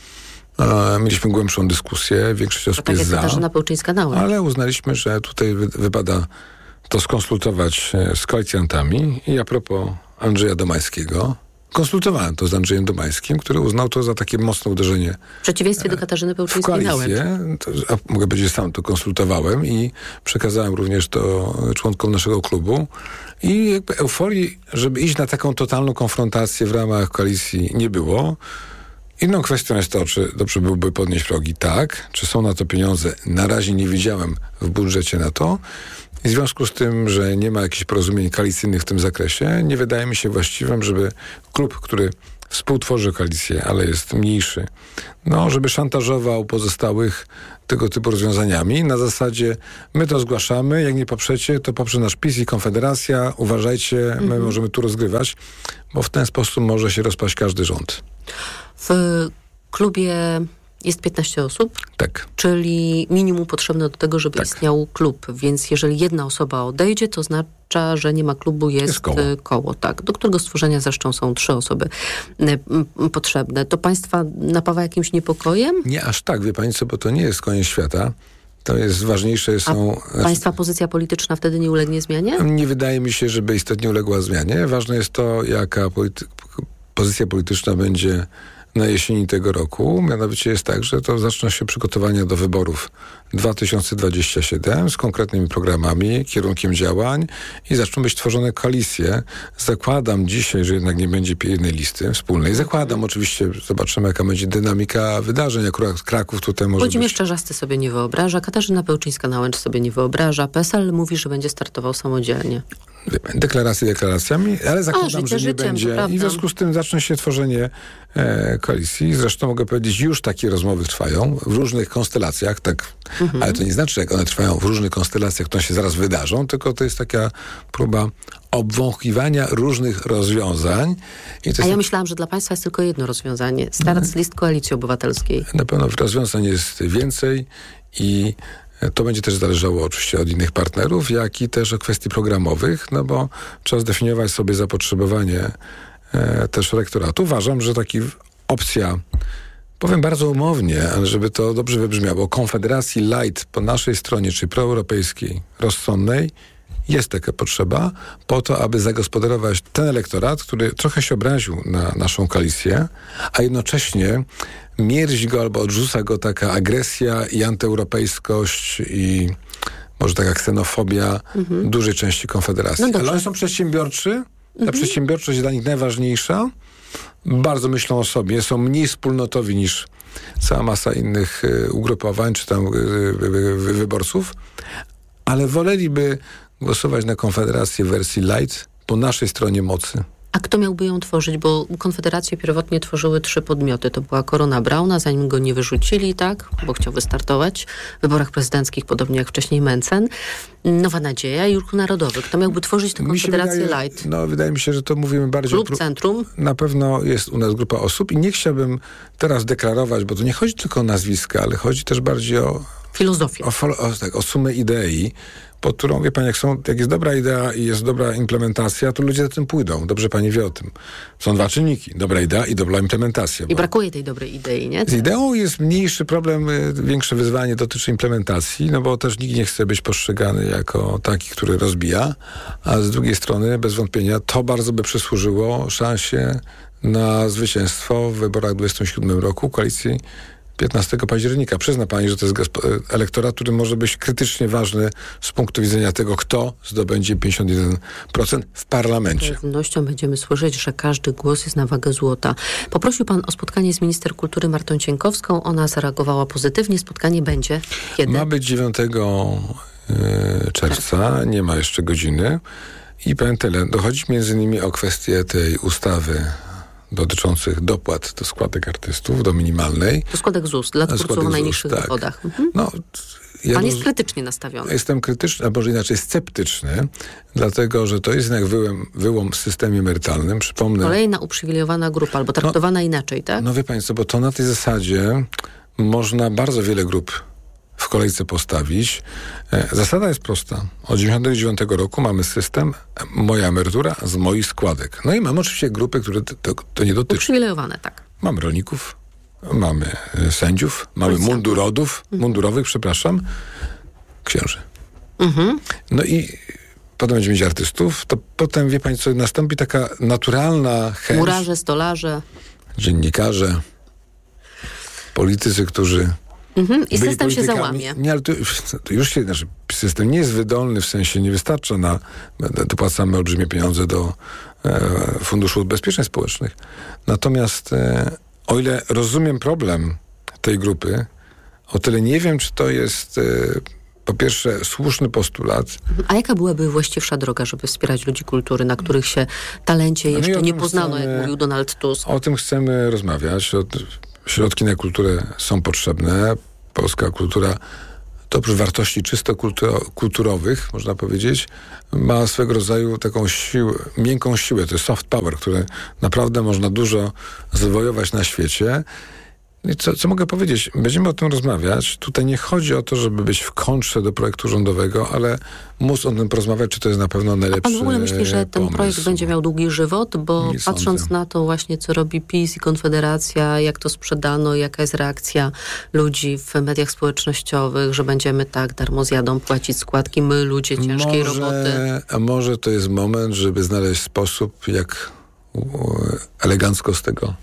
Mieliśmy głębszą dyskusję, większość osób tak jest za, ale uznaliśmy, że tutaj wy, wypada to skonsultować z koalicjantami. I a propos Andrzeja Domańskiego, konsultowałem to z Andrzejem Domańskim, który uznał to za takie mocne uderzenie w przeciwieństwie do Katarzyny Pełczyńskiej-Nałęcz. Mogę powiedzieć, że sam to konsultowałem i przekazałem również to członkom naszego klubu. I jakby euforii, żeby iść na taką totalną konfrontację w ramach koalicji nie było. Inną kwestią jest to, czy dobrze byłoby podnieść progi. Tak. Czy są na to pieniądze? Na razie nie widziałem w budżecie na to. I w związku z tym, że nie ma jakichś porozumień koalicyjnych w tym zakresie, nie wydaje mi się właściwym, żeby klub, który współtworzy koalicję, ale jest mniejszy, no, żeby szantażował pozostałych tego typu rozwiązaniami. Na zasadzie my to zgłaszamy, jak nie poprzecie, to poprze nasz PiS i Konfederacja. Uważajcie, my mhm. możemy tu rozgrywać, bo w ten sposób może się rozpaść każdy rząd. W klubie jest piętnaście osób, tak. Czyli minimum potrzebne do tego, żeby tak. istniał klub. Więc jeżeli jedna osoba odejdzie, to oznacza, że nie ma klubu, jest, jest koło. koło, tak, do którego stworzenia zresztą są trzy osoby potrzebne. To państwa napawa jakimś niepokojem? Nie aż tak, wie pani co, bo to nie jest koniec świata. To jest ważniejsze są... A państwa pozycja polityczna wtedy nie ulegnie zmianie? Nie wydaje mi się, żeby istotnie uległa zmianie. Ważne jest to, jaka polity- pozycja polityczna będzie na jesieni tego roku. Mianowicie jest tak, że to zaczną się przygotowania do wyborów dwa tysiące dwudziestego siódmego z konkretnymi programami, kierunkiem działań i zaczną być tworzone koalicje. Zakładam dzisiaj, że jednak nie będzie jednej listy wspólnej. Zakładam oczywiście, zobaczymy jaka będzie dynamika wydarzeń. Akurat Kraków tutaj może Włodzimierz być... Czarzasty sobie nie wyobraża, Katarzyna Pełczyńska-Nałęcz sobie nie wyobraża, P S L mówi, że będzie startował samodzielnie. Deklaracje deklaracjami, ale zakładam, A, że nie życiem, będzie. I w związku z tym zacznie się tworzenie e, koalicji. Zresztą mogę powiedzieć, już takie rozmowy trwają w różnych konstelacjach, tak, mhm. ale to nie znaczy, że jak one trwają w różnych konstelacjach, to się zaraz wydarzą, tylko to jest taka próba obwąchiwania różnych rozwiązań. I to A ja jest... myślałam, że dla państwa jest tylko jedno rozwiązanie. Start z list Koalicji Obywatelskiej. Na pewno rozwiązań jest więcej i to będzie też zależało oczywiście od innych partnerów, jak i też od kwestii programowych, no bo trzeba zdefiniować sobie zapotrzebowanie e, też elektoratu. Uważam, że taka opcja, powiem bardzo umownie, ale żeby to dobrze wybrzmiało, Konfederacji light po naszej stronie, czyli proeuropejskiej, rozsądnej, jest taka potrzeba po to, aby zagospodarować ten elektorat, który trochę się obraził na naszą koalicję, a jednocześnie mierzi go albo odrzuca go taka agresja i antyeuropejskość i może taka ksenofobia mhm. dużej części Konfederacji. No ale oni są przedsiębiorczy, mhm. ta przedsiębiorczość jest dla nich najważniejsza, bardzo myślą o sobie, są mniej wspólnotowi niż cała masa innych y, ugrupowań czy tam y, y, y, wyborców, ale woleliby głosować na Konfederację w wersji light po naszej stronie mocy. A kto miałby ją tworzyć? Bo Konfederację pierwotnie tworzyły trzy podmioty. To była Korona Brauna, zanim go nie wyrzucili, tak? Bo chciał wystartować w wyborach prezydenckich, podobnie jak wcześniej Mencen. Nowa Nadzieja i Ruch Narodowy. Kto miałby tworzyć tę Konfederację wydaje, light? No, wydaje mi się, że to mówimy bardziej... Klub, Centrum? Na pewno jest u nas grupa osób i nie chciałbym teraz deklarować, bo to nie chodzi tylko o nazwiska, ale chodzi też bardziej o... Filozofię. O, o, tak, o sumę idei, pod którą, wie pani, jak, są, jak jest dobra idea i jest dobra implementacja, to ludzie za tym pójdą. Dobrze pani wie o tym. Są dwa czynniki. Dobra idea i dobra implementacja. I brakuje tej dobrej idei, nie? Z ideą jest mniejszy problem, większe wyzwanie dotyczy implementacji, no bo też nikt nie chce być postrzegany jako taki, który rozbija, a z drugiej strony, bez wątpienia, to bardzo by przysłużyło szansie na zwycięstwo w wyborach w dwudziestym siódmym roku koalicji piętnastego października. Przyzna pani, że to jest elektorat, który może być krytycznie ważny z punktu widzenia tego, kto zdobędzie pięćdziesiąt jeden procent w parlamencie. Z pewnością będziemy słyszeć, że każdy głos jest na wagę złota. Poprosił pan o spotkanie z minister kultury Martą Cienkowską. Ona zareagowała pozytywnie. Spotkanie będzie kiedy? Ma być dziewiątego czerwca. Nie ma jeszcze godziny. I powiem tyle. Dochodzi między innymi o kwestię tej ustawy dotyczących dopłat do składek artystów, do minimalnej. To składek Z U S dla twórców o najniższych tak. dochodach. Mhm. No, ja Pan roz... jest krytycznie nastawiony. Jestem krytyczny, a może inaczej sceptyczny, dlatego, że to jest jednak wyłom, wyłom w systemie emerytalnym. Przypomnę... Kolejna uprzywilejowana grupa, albo traktowana no, inaczej, tak? No wie Państwo, bo to na tej zasadzie można bardzo wiele grup w kolejce postawić. Zasada jest prosta. Od dziewięćdziesiątego dziewiątego roku mamy system moja emerytura z moich składek. No i mamy oczywiście grupy, które to, to, to nie dotyczy. Uprzywilejowane, tak. Mamy rolników, mamy sędziów, mamy mundurodów, mhm. mundurowych, przepraszam, księży. Mhm. No i potem będziemy mieć artystów, to potem, wie Pani co, nastąpi taka naturalna chęć. Murarze, stolarze. Dziennikarze, politycy, którzy Mhm. I system się załamie. Nie, ale to, to już się, znaczy, system nie jest wydolny, w sensie nie wystarcza na, dopłacamy olbrzymie pieniądze do e, Funduszu Ubezpieczeń Społecznych. Natomiast e, o ile rozumiem problem tej grupy, o tyle nie wiem, czy to jest e, po pierwsze słuszny postulat. A jaka byłaby właściwsza droga, żeby wspierać ludzi kultury, na których się talencie jeszcze no nie poznano, chcemy, jak mówił Donald Tusk? O tym chcemy rozmawiać. O, Środki na kulturę są potrzebne. Polska kultura, to oprócz wartości czysto kulturo- kulturowych, można powiedzieć, ma swego rodzaju taką siłę, miękką siłę. To jest soft power, które naprawdę można dużo zwojować na świecie. I co, co mogę powiedzieć? Będziemy o tym rozmawiać. Tutaj nie chodzi o to, żeby być w kontrze do projektu rządowego, ale móc o tym porozmawiać, czy to jest na pewno najlepszy pomysł. A pan w ogóle myśli, że ten pomysł. projekt będzie miał długi żywot? Bo nie patrząc sądzę. na to właśnie, co robi PiS i Konfederacja, jak to sprzedano, jaka jest reakcja ludzi w mediach społecznościowych, że będziemy tak darmo zjadą płacić składki, my ludzie ciężkiej może, roboty. A może to jest moment, żeby znaleźć sposób, jak elegancko z tego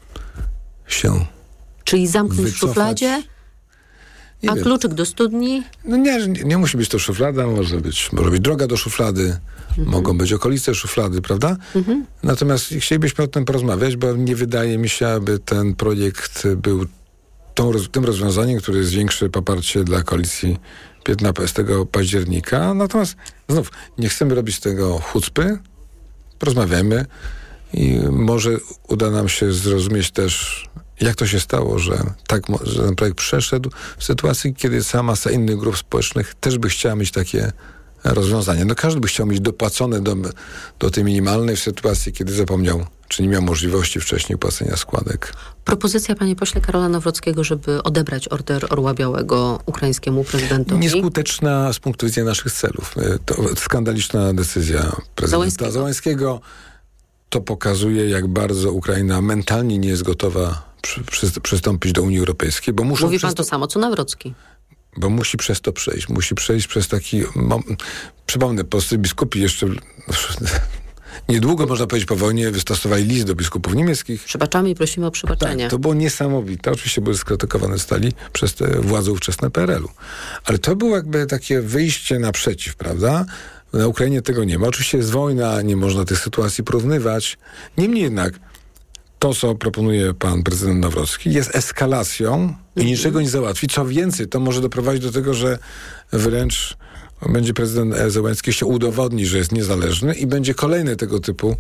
się Czyli zamknąć wycofać. w szufladzie, nie a wiem. kluczyk do studni? No nie, nie, nie musi być to szuflada, może być, może być droga do szuflady, mhm. mogą być okolice szuflady, prawda? Mhm. Natomiast chcielibyśmy o tym porozmawiać, bo nie wydaje mi się, aby ten projekt był tą, tym rozwiązaniem, które zwiększy poparcie dla koalicji piętnastego października. Natomiast znów, nie chcemy robić tego chucpy, porozmawiajmy i może uda nam się zrozumieć też, jak to się stało, że, tak, że ten projekt przeszedł w sytuacji, kiedy cała masa innych grup społecznych też by chciała mieć takie rozwiązanie. No każdy by chciał mieć dopłacone do, do tej minimalnej w sytuacji, kiedy zapomniał, czy nie miał możliwości wcześniej płacenia składek. Propozycja, panie pośle, Karola Nawrockiego, żeby odebrać Order Orła Białego ukraińskiemu prezydentowi? Nieskuteczna z punktu widzenia naszych celów. To skandaliczna decyzja prezydenta Załańskiego. Załańskiego. To pokazuje, jak bardzo Ukraina mentalnie nie jest gotowa przy, przy, przystąpić do Unii Europejskiej. Bo muszą Mówi pan to, to samo, co Nawrocki. Bo musi przez to przejść. Musi przejść przez taki... Mom, przypomnę, polscy biskupi jeszcze... Niedługo, można powiedzieć, po wojnie wystosowali list do biskupów niemieckich. Przebaczamy i prosimy o przebaczenie. Tak, to było niesamowite. Oczywiście były skrytykowane stali przez te władze ówczesne P R L u. Ale to było jakby takie wyjście naprzeciw, prawda? Na Ukrainie tego nie ma. Oczywiście jest wojna, nie można tych sytuacji porównywać. Niemniej jednak to, co proponuje pan prezydent Nawrocki, jest eskalacją i niczego nie załatwi. Co więcej, to może doprowadzić do tego, że wręcz będzie prezydent Zełenski chciał udowodnić, że jest niezależny i będzie kolejny tego typu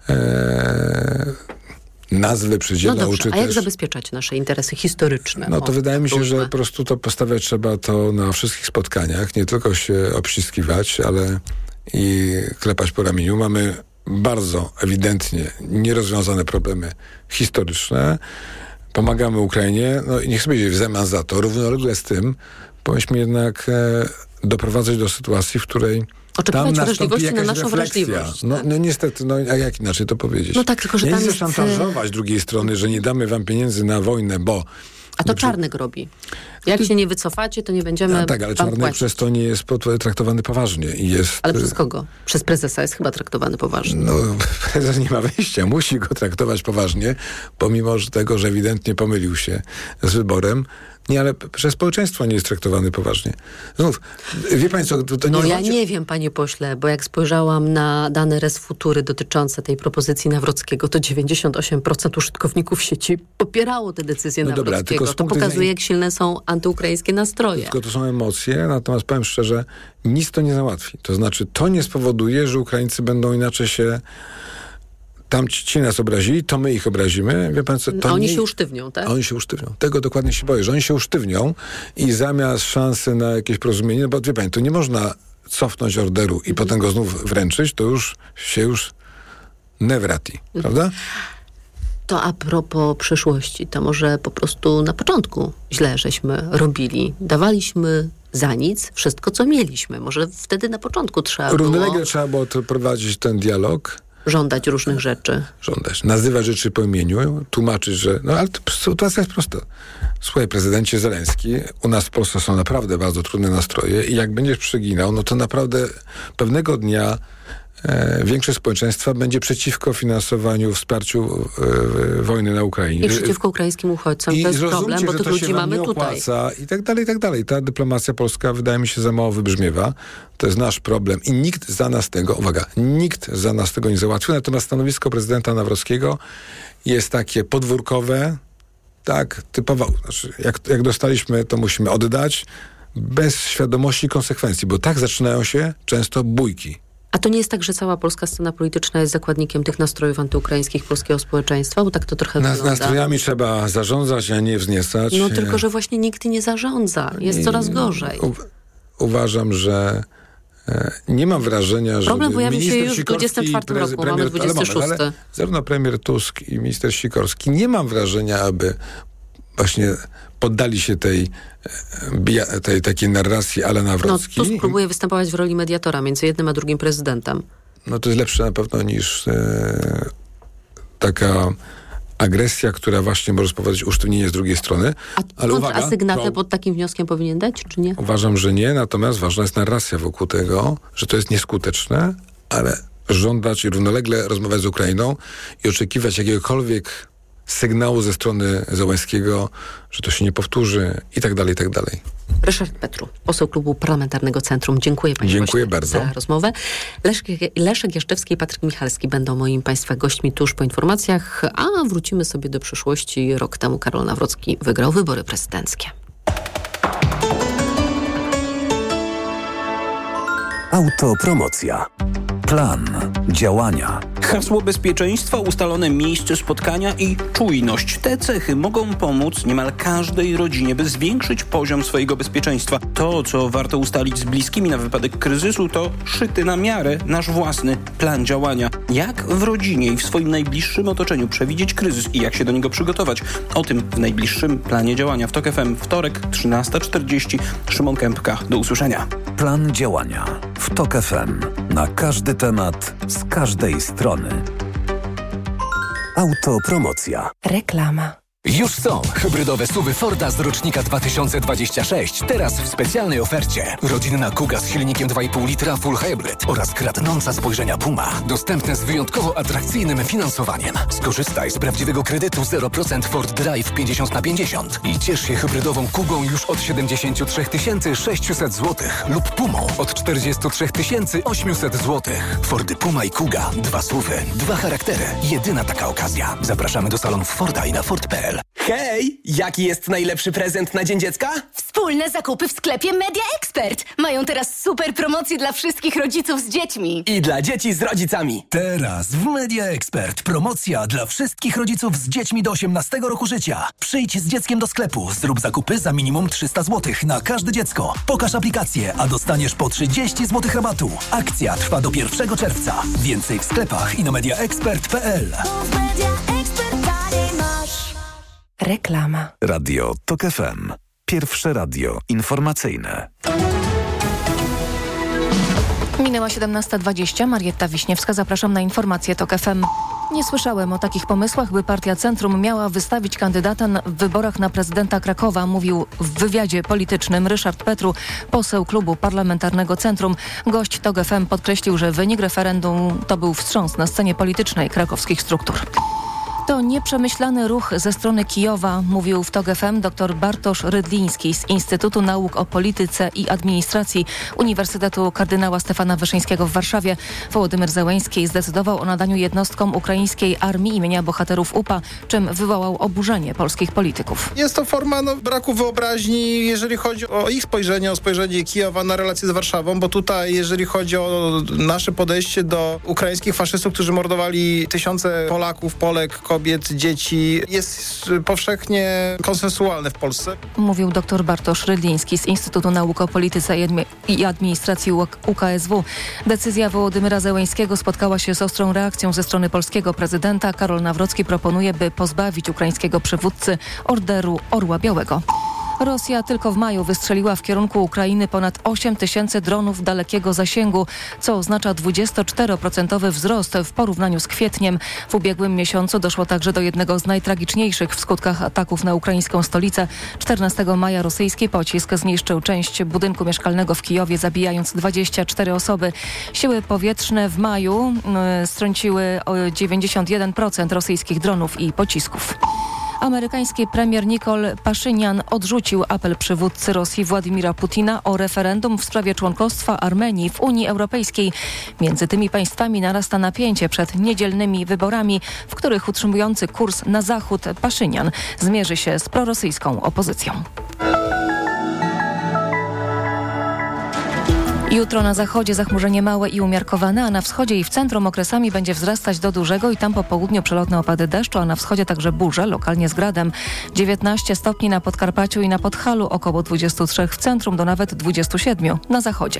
e, nazwy przydzielał. No dobrze, czy a jak też... zabezpieczać nasze interesy historyczne? No to o, wydaje mi się, różne. że po prostu to postawiać trzeba to na wszystkich spotkaniach, nie tylko się obściskiwać, ale i klepać po ramieniu. Mamy bardzo ewidentnie nierozwiązane problemy historyczne. Pomagamy Ukrainie, no i niech sobie będzie w zamian za to. Równolegle z tym powinniśmy jednak e, doprowadzać do sytuacji, w której oczekiwać tam wrażliwości nastąpi na jakaś naszą refleksja. wrażliwość. No, tak? no niestety, no a jak inaczej to powiedzieć? No tak, tylko że ja tam nie jest... chcę szantażować drugiej strony, że nie damy wam pieniędzy na wojnę, bo... A to Czarnek robi. Jak się nie wycofacie, to nie będziemy no, tak, ale Czarnek płacić. przez to nie jest traktowany poważnie. I jest, ale przez kogo? Przez prezesa jest chyba traktowany poważnie. No, prezes nie ma wyjścia. Musi go traktować poważnie, pomimo tego, że ewidentnie pomylił się z wyborem. Nie, ale przez społeczeństwo nie jest traktowany poważnie. Znów, wie pani co, to, to nie No ja chodzi... nie wiem, panie pośle, bo jak spojrzałam na dane Resfutury dotyczące tej propozycji Nawrockiego, to dziewięćdziesiąt osiem procent użytkowników sieci popierało te decyzje no Nawrockiego. Dobra, tylko to pokazuje, widzenia... jak silne są antyukraińskie nastroje. Tylko to są emocje, natomiast powiem szczerze, nic to nie załatwi. To znaczy, to nie spowoduje, że Ukraińcy będą inaczej się tam ci, ci nas obrazili, to my ich obrazimy. Wie pan co, to A oni nie... się usztywnią, tak? A oni się usztywnią. Tego dokładnie się boję, że oni się usztywnią i zamiast szansy na jakieś porozumienie, no bo wie pani, to nie można cofnąć orderu i mhm. potem go znów wręczyć, to już się już nevrati, mhm. prawda? To a propos przyszłości, to może po prostu na początku źle żeśmy robili. Dawaliśmy za nic wszystko, co mieliśmy. Może wtedy na początku trzeba było... Równolegle trzeba było to prowadzić ten dialog. Żądać różnych rzeczy. Żądać. Nazywać rzeczy po imieniu, tłumaczyć, że... No ale to, sytuacja jest prosta. Słuchaj, prezydencie Zełenski, u nas w Polsce są naprawdę bardzo trudne nastroje i jak będziesz przeginał, no to naprawdę pewnego dnia e, większość społeczeństwa będzie przeciwko finansowaniu, wsparciu e, wojny na Ukrainie. I przeciwko ukraińskim uchodźcom. I to jest problem, bo tych ludzi mamy tutaj. I tak dalej, i tak dalej. Ta dyplomacja polska wydaje mi się za mało wybrzmiewa. To jest nasz problem i nikt za nas tego, uwaga, nikt za nas tego nie załatwił. Natomiast stanowisko prezydenta Nawrockiego jest takie podwórkowe, tak, typowo, znaczy jak, jak dostaliśmy, to musimy oddać bez świadomości konsekwencji, bo tak zaczynają się często bójki. A to nie jest tak, że cała polska scena polityczna jest zakładnikiem tych nastrojów antyukraińskich polskiego społeczeństwa? Bo tak to trochę Na, wygląda. Nastrojami trzeba zarządzać, a nie wzniecać. No tylko, że właśnie nikt nie zarządza. Jest I, coraz gorzej. U, uważam, że e, nie mam wrażenia, że problem pojawił się już w dwudziestym czwartym roku, premier, mamy dwudziesty szósty. Ale, ale zarówno premier Tusk i minister Sikorski, nie mam wrażenia, aby właśnie poddali się tej, tej takiej narracji ale Nawrocki. No, Tusk próbuje występować w roli mediatora między jednym a drugim prezydentem. No to jest lepsze na pewno niż e, taka agresja, która właśnie może spowodować usztywnienie z drugiej strony. A ale uwaga, asygnatę to, pod takim wnioskiem powinien dać, czy nie? Uważam, że nie, natomiast ważna jest narracja wokół tego, że to jest nieskuteczne, ale żądać i równolegle rozmawiać z Ukrainą i oczekiwać jakiegokolwiek sygnału ze strony Zełenskiego, że to się nie powtórzy i tak dalej, i tak dalej. Ryszard Petru, poseł Klubu Parlamentarnego Centrum. Dziękuję panie Dziękuję bardzo za rozmowę. Leszek, Leszek Jaszczewski i Patryk Michalski będą moimi państwa gośćmi tuż po informacjach, a wrócimy sobie do przyszłości. Rok temu Karol Nawrocki wygrał wybory prezydenckie. Autopromocja. Plan działania. Hasło bezpieczeństwa, ustalone miejsce spotkania i czujność. Te cechy mogą pomóc niemal każdej rodzinie, by zwiększyć poziom swojego bezpieczeństwa. To, co warto ustalić z bliskimi na wypadek kryzysu, to szyty na miarę nasz własny plan działania. Jak w rodzinie i w swoim najbliższym otoczeniu przewidzieć kryzys i jak się do niego przygotować? O tym w najbliższym planie działania w TOK F M. Wtorek, trzynasta czterdzieści. Szymon Kępka. Do usłyszenia. Plan działania w TOK F M. Na każdy temat, z każdej strony. Autopromocja. Reklama. Już są hybrydowe suwy Forda z rocznika dwa tysiące dwudziestego szóstego. Teraz w specjalnej ofercie. Rodzinna Kuga z silnikiem dwa i pół litra Full Hybrid oraz kradnąca spojrzenia Puma. Dostępne z wyjątkowo atrakcyjnym finansowaniem. Skorzystaj z prawdziwego kredytu zero procent Ford Drive pięćdziesiąt na pięćdziesiąt i ciesz się hybrydową Kugą już od siedemdziesiąt trzy tysiące sześćset złotych lub Pumą od czterdzieści trzy tysiące osiemset złotych. Fordy Puma i Kuga. Dwa suwy, dwa charaktery. Jedyna taka okazja. Zapraszamy do salonów Forda i na Ford kropka p l. Hej! Jaki jest najlepszy prezent na Dzień Dziecka? Wspólne zakupy w sklepie Media Expert. Mają teraz super promocje dla wszystkich rodziców z dziećmi. I dla dzieci z rodzicami. Teraz w Media Expert promocja dla wszystkich rodziców z dziećmi do osiemnastego roku życia. Przyjdź z dzieckiem do sklepu, zrób zakupy za minimum trzysta złotych na każde dziecko. Pokaż aplikację, a dostaniesz po trzydzieści złotych rabatu. Akcja trwa do pierwszego czerwca. Więcej w sklepach i na media expert kropka p l. Reklama. Radio TOK F M. Pierwsze radio informacyjne. Minęła siedemnasta dwadzieścia. Marietta Wiśniewska. Zapraszam na informacje TOK F M. Nie słyszałem o takich pomysłach, by Partia Centrum miała wystawić kandydata w wyborach na prezydenta Krakowa, mówił w wywiadzie politycznym Ryszard Petru, poseł Klubu Parlamentarnego Centrum. Gość TOK F M podkreślił, że wynik referendum to był wstrząs na scenie politycznej krakowskich struktur. To nieprzemyślany ruch ze strony Kijowa, mówił w TOK F M dr Bartosz Rydliński z Instytutu Nauk o Polityce i Administracji Uniwersytetu Kardynała Stefana Wyszyńskiego w Warszawie. Wołodymyr Zełenski zdecydował o nadaniu jednostkom ukraińskiej armii imienia bohaterów U P A, czym wywołał oburzenie polskich polityków. Jest to forma no, braku wyobraźni, jeżeli chodzi o ich spojrzenie, o spojrzenie Kijowa na relacje z Warszawą, bo tutaj, jeżeli chodzi o nasze podejście do ukraińskich faszystów, którzy mordowali tysiące Polaków, Polek, kobiet, dzieci, jest powszechnie konsensualne w Polsce. Mówił dr Bartosz Rydliński z Instytutu Nauk o Polityce i Administracji U K S W. Decyzja Wołodymyra Zełenskiego spotkała się z ostrą reakcją ze strony polskiego prezydenta. Karol Nawrocki proponuje, by pozbawić ukraińskiego przywódcy Orderu Orła Białego. Rosja tylko w maju wystrzeliła w kierunku Ukrainy ponad osiem tysięcy dronów dalekiego zasięgu, co oznacza dwudziestoczteroprocentowy wzrost w porównaniu z kwietniem. W ubiegłym miesiącu doszło także do jednego z najtragiczniejszych w skutkach ataków na ukraińską stolicę. czternastego maja rosyjski pocisk zniszczył część budynku mieszkalnego w Kijowie, zabijając dwadzieścia cztery osoby. Siły powietrzne w maju y, strąciły dziewięćdziesiąt jeden procent rosyjskich dronów i pocisków. Amerykański premier Nikol Paszynian odrzucił apel przywódcy Rosji Władimira Putina o referendum w sprawie członkostwa Armenii w Unii Europejskiej. Między tymi państwami narasta napięcie przed niedzielnymi wyborami, w których utrzymujący kurs na zachód Paszynian zmierzy się z prorosyjską opozycją. Jutro na zachodzie zachmurzenie małe i umiarkowane, a na wschodzie i w centrum okresami będzie wzrastać do dużego i tam po południu przelotne opady deszczu, a na wschodzie także burze, lokalnie z gradem. dziewiętnaście stopni na Podkarpaciu i na Podhalu, około dwadzieścia trzy w centrum do nawet dwadzieścia siedem na zachodzie.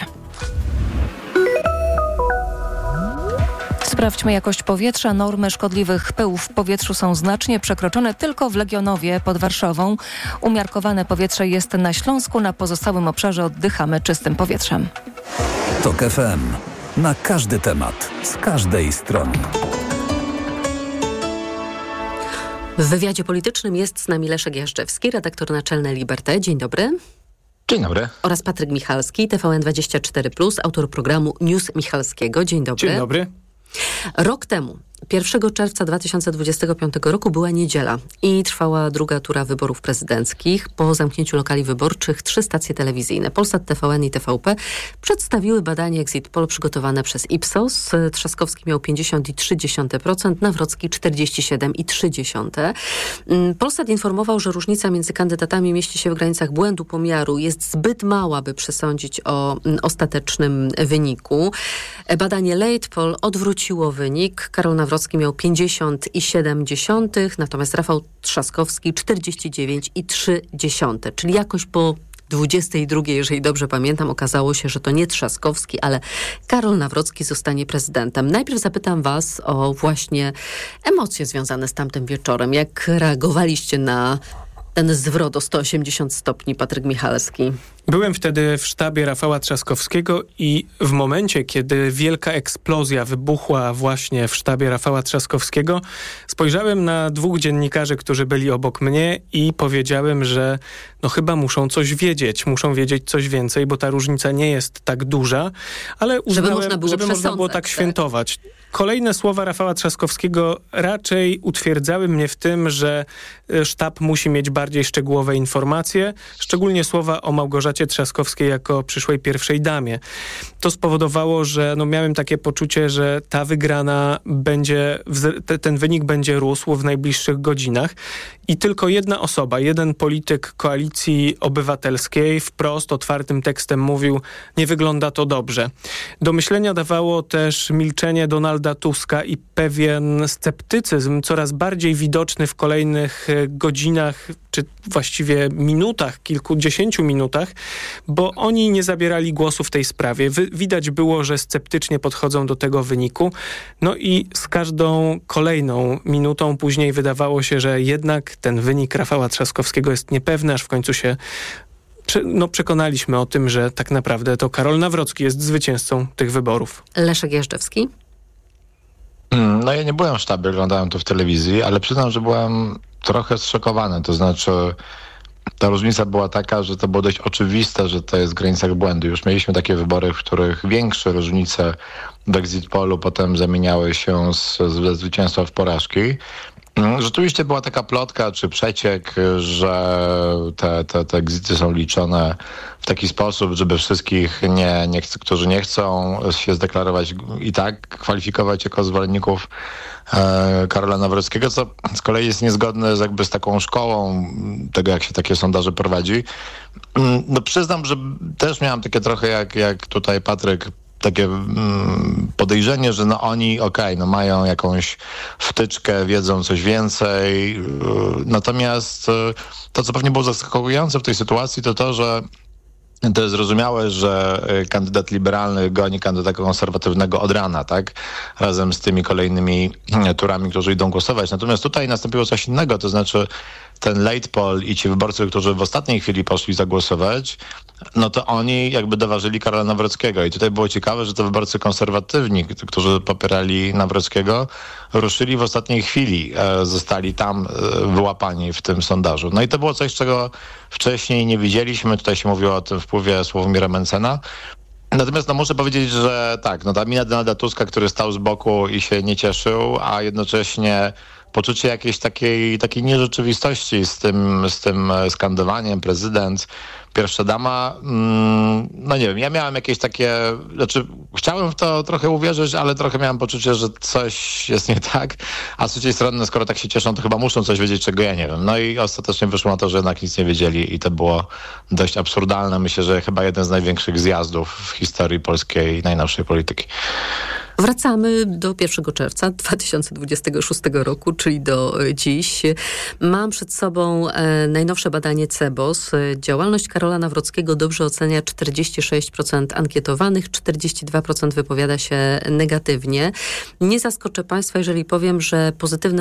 Sprawdźmy jakość powietrza. Normy szkodliwych pyłów w powietrzu są znacznie przekroczone tylko w Legionowie pod Warszawą. Umiarkowane powietrze jest na Śląsku, na pozostałym obszarze oddychamy czystym powietrzem. TOK F M. Na każdy temat, z każdej strony. W wywiadzie politycznym jest z nami Leszek Jażdżewski, redaktor naczelny Liberté. Dzień dobry. Dzień dobry. Oraz Patryk Michalski, T V N dwadzieścia cztery plus, autor programu News Michalskiego. Dzień dobry. Dzień dobry. Rok temu, pierwszego czerwca dwa tysiące dwudziestego piątego roku, była niedziela i trwała druga tura wyborów prezydenckich. Po zamknięciu lokali wyborczych trzy stacje telewizyjne, Polsat, T V N i T V P, przedstawiły badanie Exit Poll przygotowane przez Ipsos. Trzaskowski miał pięćdziesiąt i trzy dziesiąte procent, Nawrocki czterdzieści siedem i trzy dziesiąte procent. Polsat informował, że różnica między kandydatami mieści się w granicach błędu pomiaru. Jest zbyt mała, by przesądzić o ostatecznym wyniku. Badanie Late Poll odwróciło wynik. Karol Nawrocki miał pięćdziesiąt i siedem dziesiątych, natomiast Rafał Trzaskowski czterdzieści dziewięć i trzy dziesiąte, czyli jakoś po dwudziestej drugiej, jeżeli dobrze pamiętam, okazało się, że to nie Trzaskowski, ale Karol Nawrocki zostanie prezydentem. Najpierw zapytam was o właśnie emocje związane z tamtym wieczorem. Jak reagowaliście na ten zwrot o sto osiemdziesiąt stopni, Patryk Michalski? Byłem wtedy w sztabie Rafała Trzaskowskiego i w momencie, kiedy wielka eksplozja wybuchła właśnie w sztabie Rafała Trzaskowskiego, spojrzałem na dwóch dziennikarzy, którzy byli obok mnie i powiedziałem, że no chyba muszą coś wiedzieć, muszą wiedzieć coś więcej, bo ta różnica nie jest tak duża, ale uznałem, żeby można było, żeby można było tak świętować. Kolejne słowa Rafała Trzaskowskiego raczej utwierdzały mnie w tym, że sztab musi mieć bardziej szczegółowe informacje, szczególnie słowa o Małgorzacie Trzaskowskiej jako przyszłej pierwszej damie. To spowodowało, że no miałem takie poczucie, że ta wygrana będzie, ten wynik będzie rósł w najbliższych godzinach i tylko jedna osoba, jeden polityk Koalicji Obywatelskiej wprost, otwartym tekstem mówił: nie wygląda to dobrze. Do myślenia dawało też milczenie Donalda Tuska i pewien sceptycyzm coraz bardziej widoczny w kolejnych godzinach, czy właściwie minutach, kilkudziesięciu minutach, bo oni nie zabierali głosu w tej sprawie. Wy, widać było, że sceptycznie podchodzą do tego wyniku. No i z każdą kolejną minutą później wydawało się, że jednak ten wynik Rafała Trzaskowskiego jest niepewny, aż w końcu się no, przekonaliśmy o tym, że tak naprawdę to Karol Nawrocki jest zwycięzcą tych wyborów. Leszek Jażdżewski. No ja nie byłem w sztabie, oglądałem to w telewizji, ale przyznam, że byłem trochę zszokowany. To znaczy ta różnica była taka, że to było dość oczywiste, że to jest w granicach błędu. Już mieliśmy takie wybory, w których większe różnice w exit pollu potem zamieniały się z, ze zwycięstwa w porażki. Rzeczywiście była taka plotka czy przeciek, że te, te, te exity są liczone w taki sposób, żeby wszystkich, nie, nie chc- którzy nie chcą się zdeklarować i tak kwalifikować jako zwolenników e, Karola Nawrockiego, co z kolei jest niezgodne z, jakby z taką szkołą tego, jak się takie sondaże prowadzi. No przyznam, że też miałem takie trochę jak, jak tutaj Patryk, takie mm, podejrzenie, że no oni, okej, okay, no mają jakąś wtyczkę, wiedzą coś więcej. Yy, natomiast yy, to, co pewnie było zaskakujące w tej sytuacji, to to, że to jest zrozumiałe, że kandydat liberalny goni kandydata konserwatywnego od rana, tak? Razem z tymi kolejnymi turami, którzy idą głosować. Natomiast tutaj nastąpiło coś innego, to znaczy ten late poll i ci wyborcy, którzy w ostatniej chwili poszli zagłosować, no to oni jakby doważyli Karola Nawrockiego. I tutaj było ciekawe, że to wyborcy konserwatywni, którzy popierali Nawrockiego, ruszyli w ostatniej chwili, e, zostali tam e, wyłapani w tym sondażu. No i to było coś, czego wcześniej nie widzieliśmy. Tutaj się mówiło o tym wpływie Sławomira Mentzena. Natomiast no muszę powiedzieć, że tak, no ta mina Donalda Tuska, który stał z boku i się nie cieszył, a jednocześnie poczucie jakiejś takiej, takiej nierzeczywistości z tym, z tym skandowaniem prezydent, pierwsza dama, mm, no nie wiem, ja miałem jakieś takie, znaczy chciałem w to trochę uwierzyć, ale trochę miałem poczucie, że coś jest nie tak, a z trzeciej strony, skoro tak się cieszą, to chyba muszą coś wiedzieć, czego ja nie wiem. No i ostatecznie wyszło na to, że jednak nic nie wiedzieli i to było dość absurdalne. Myślę, że chyba jeden z największych zjazdów w historii polskiej najnowszej polityki. Wracamy do pierwszego czerwca dwa tysiące dwudziestego szóstego roku, czyli do dziś. Mam przed sobą e, najnowsze badanie C E B O S. Działalność Karola Nawrockiego dobrze ocenia czterdzieści sześć procent ankietowanych, czterdzieści dwa procent wypowiada się negatywnie. Nie zaskoczę Państwa, jeżeli powiem, że pozytywne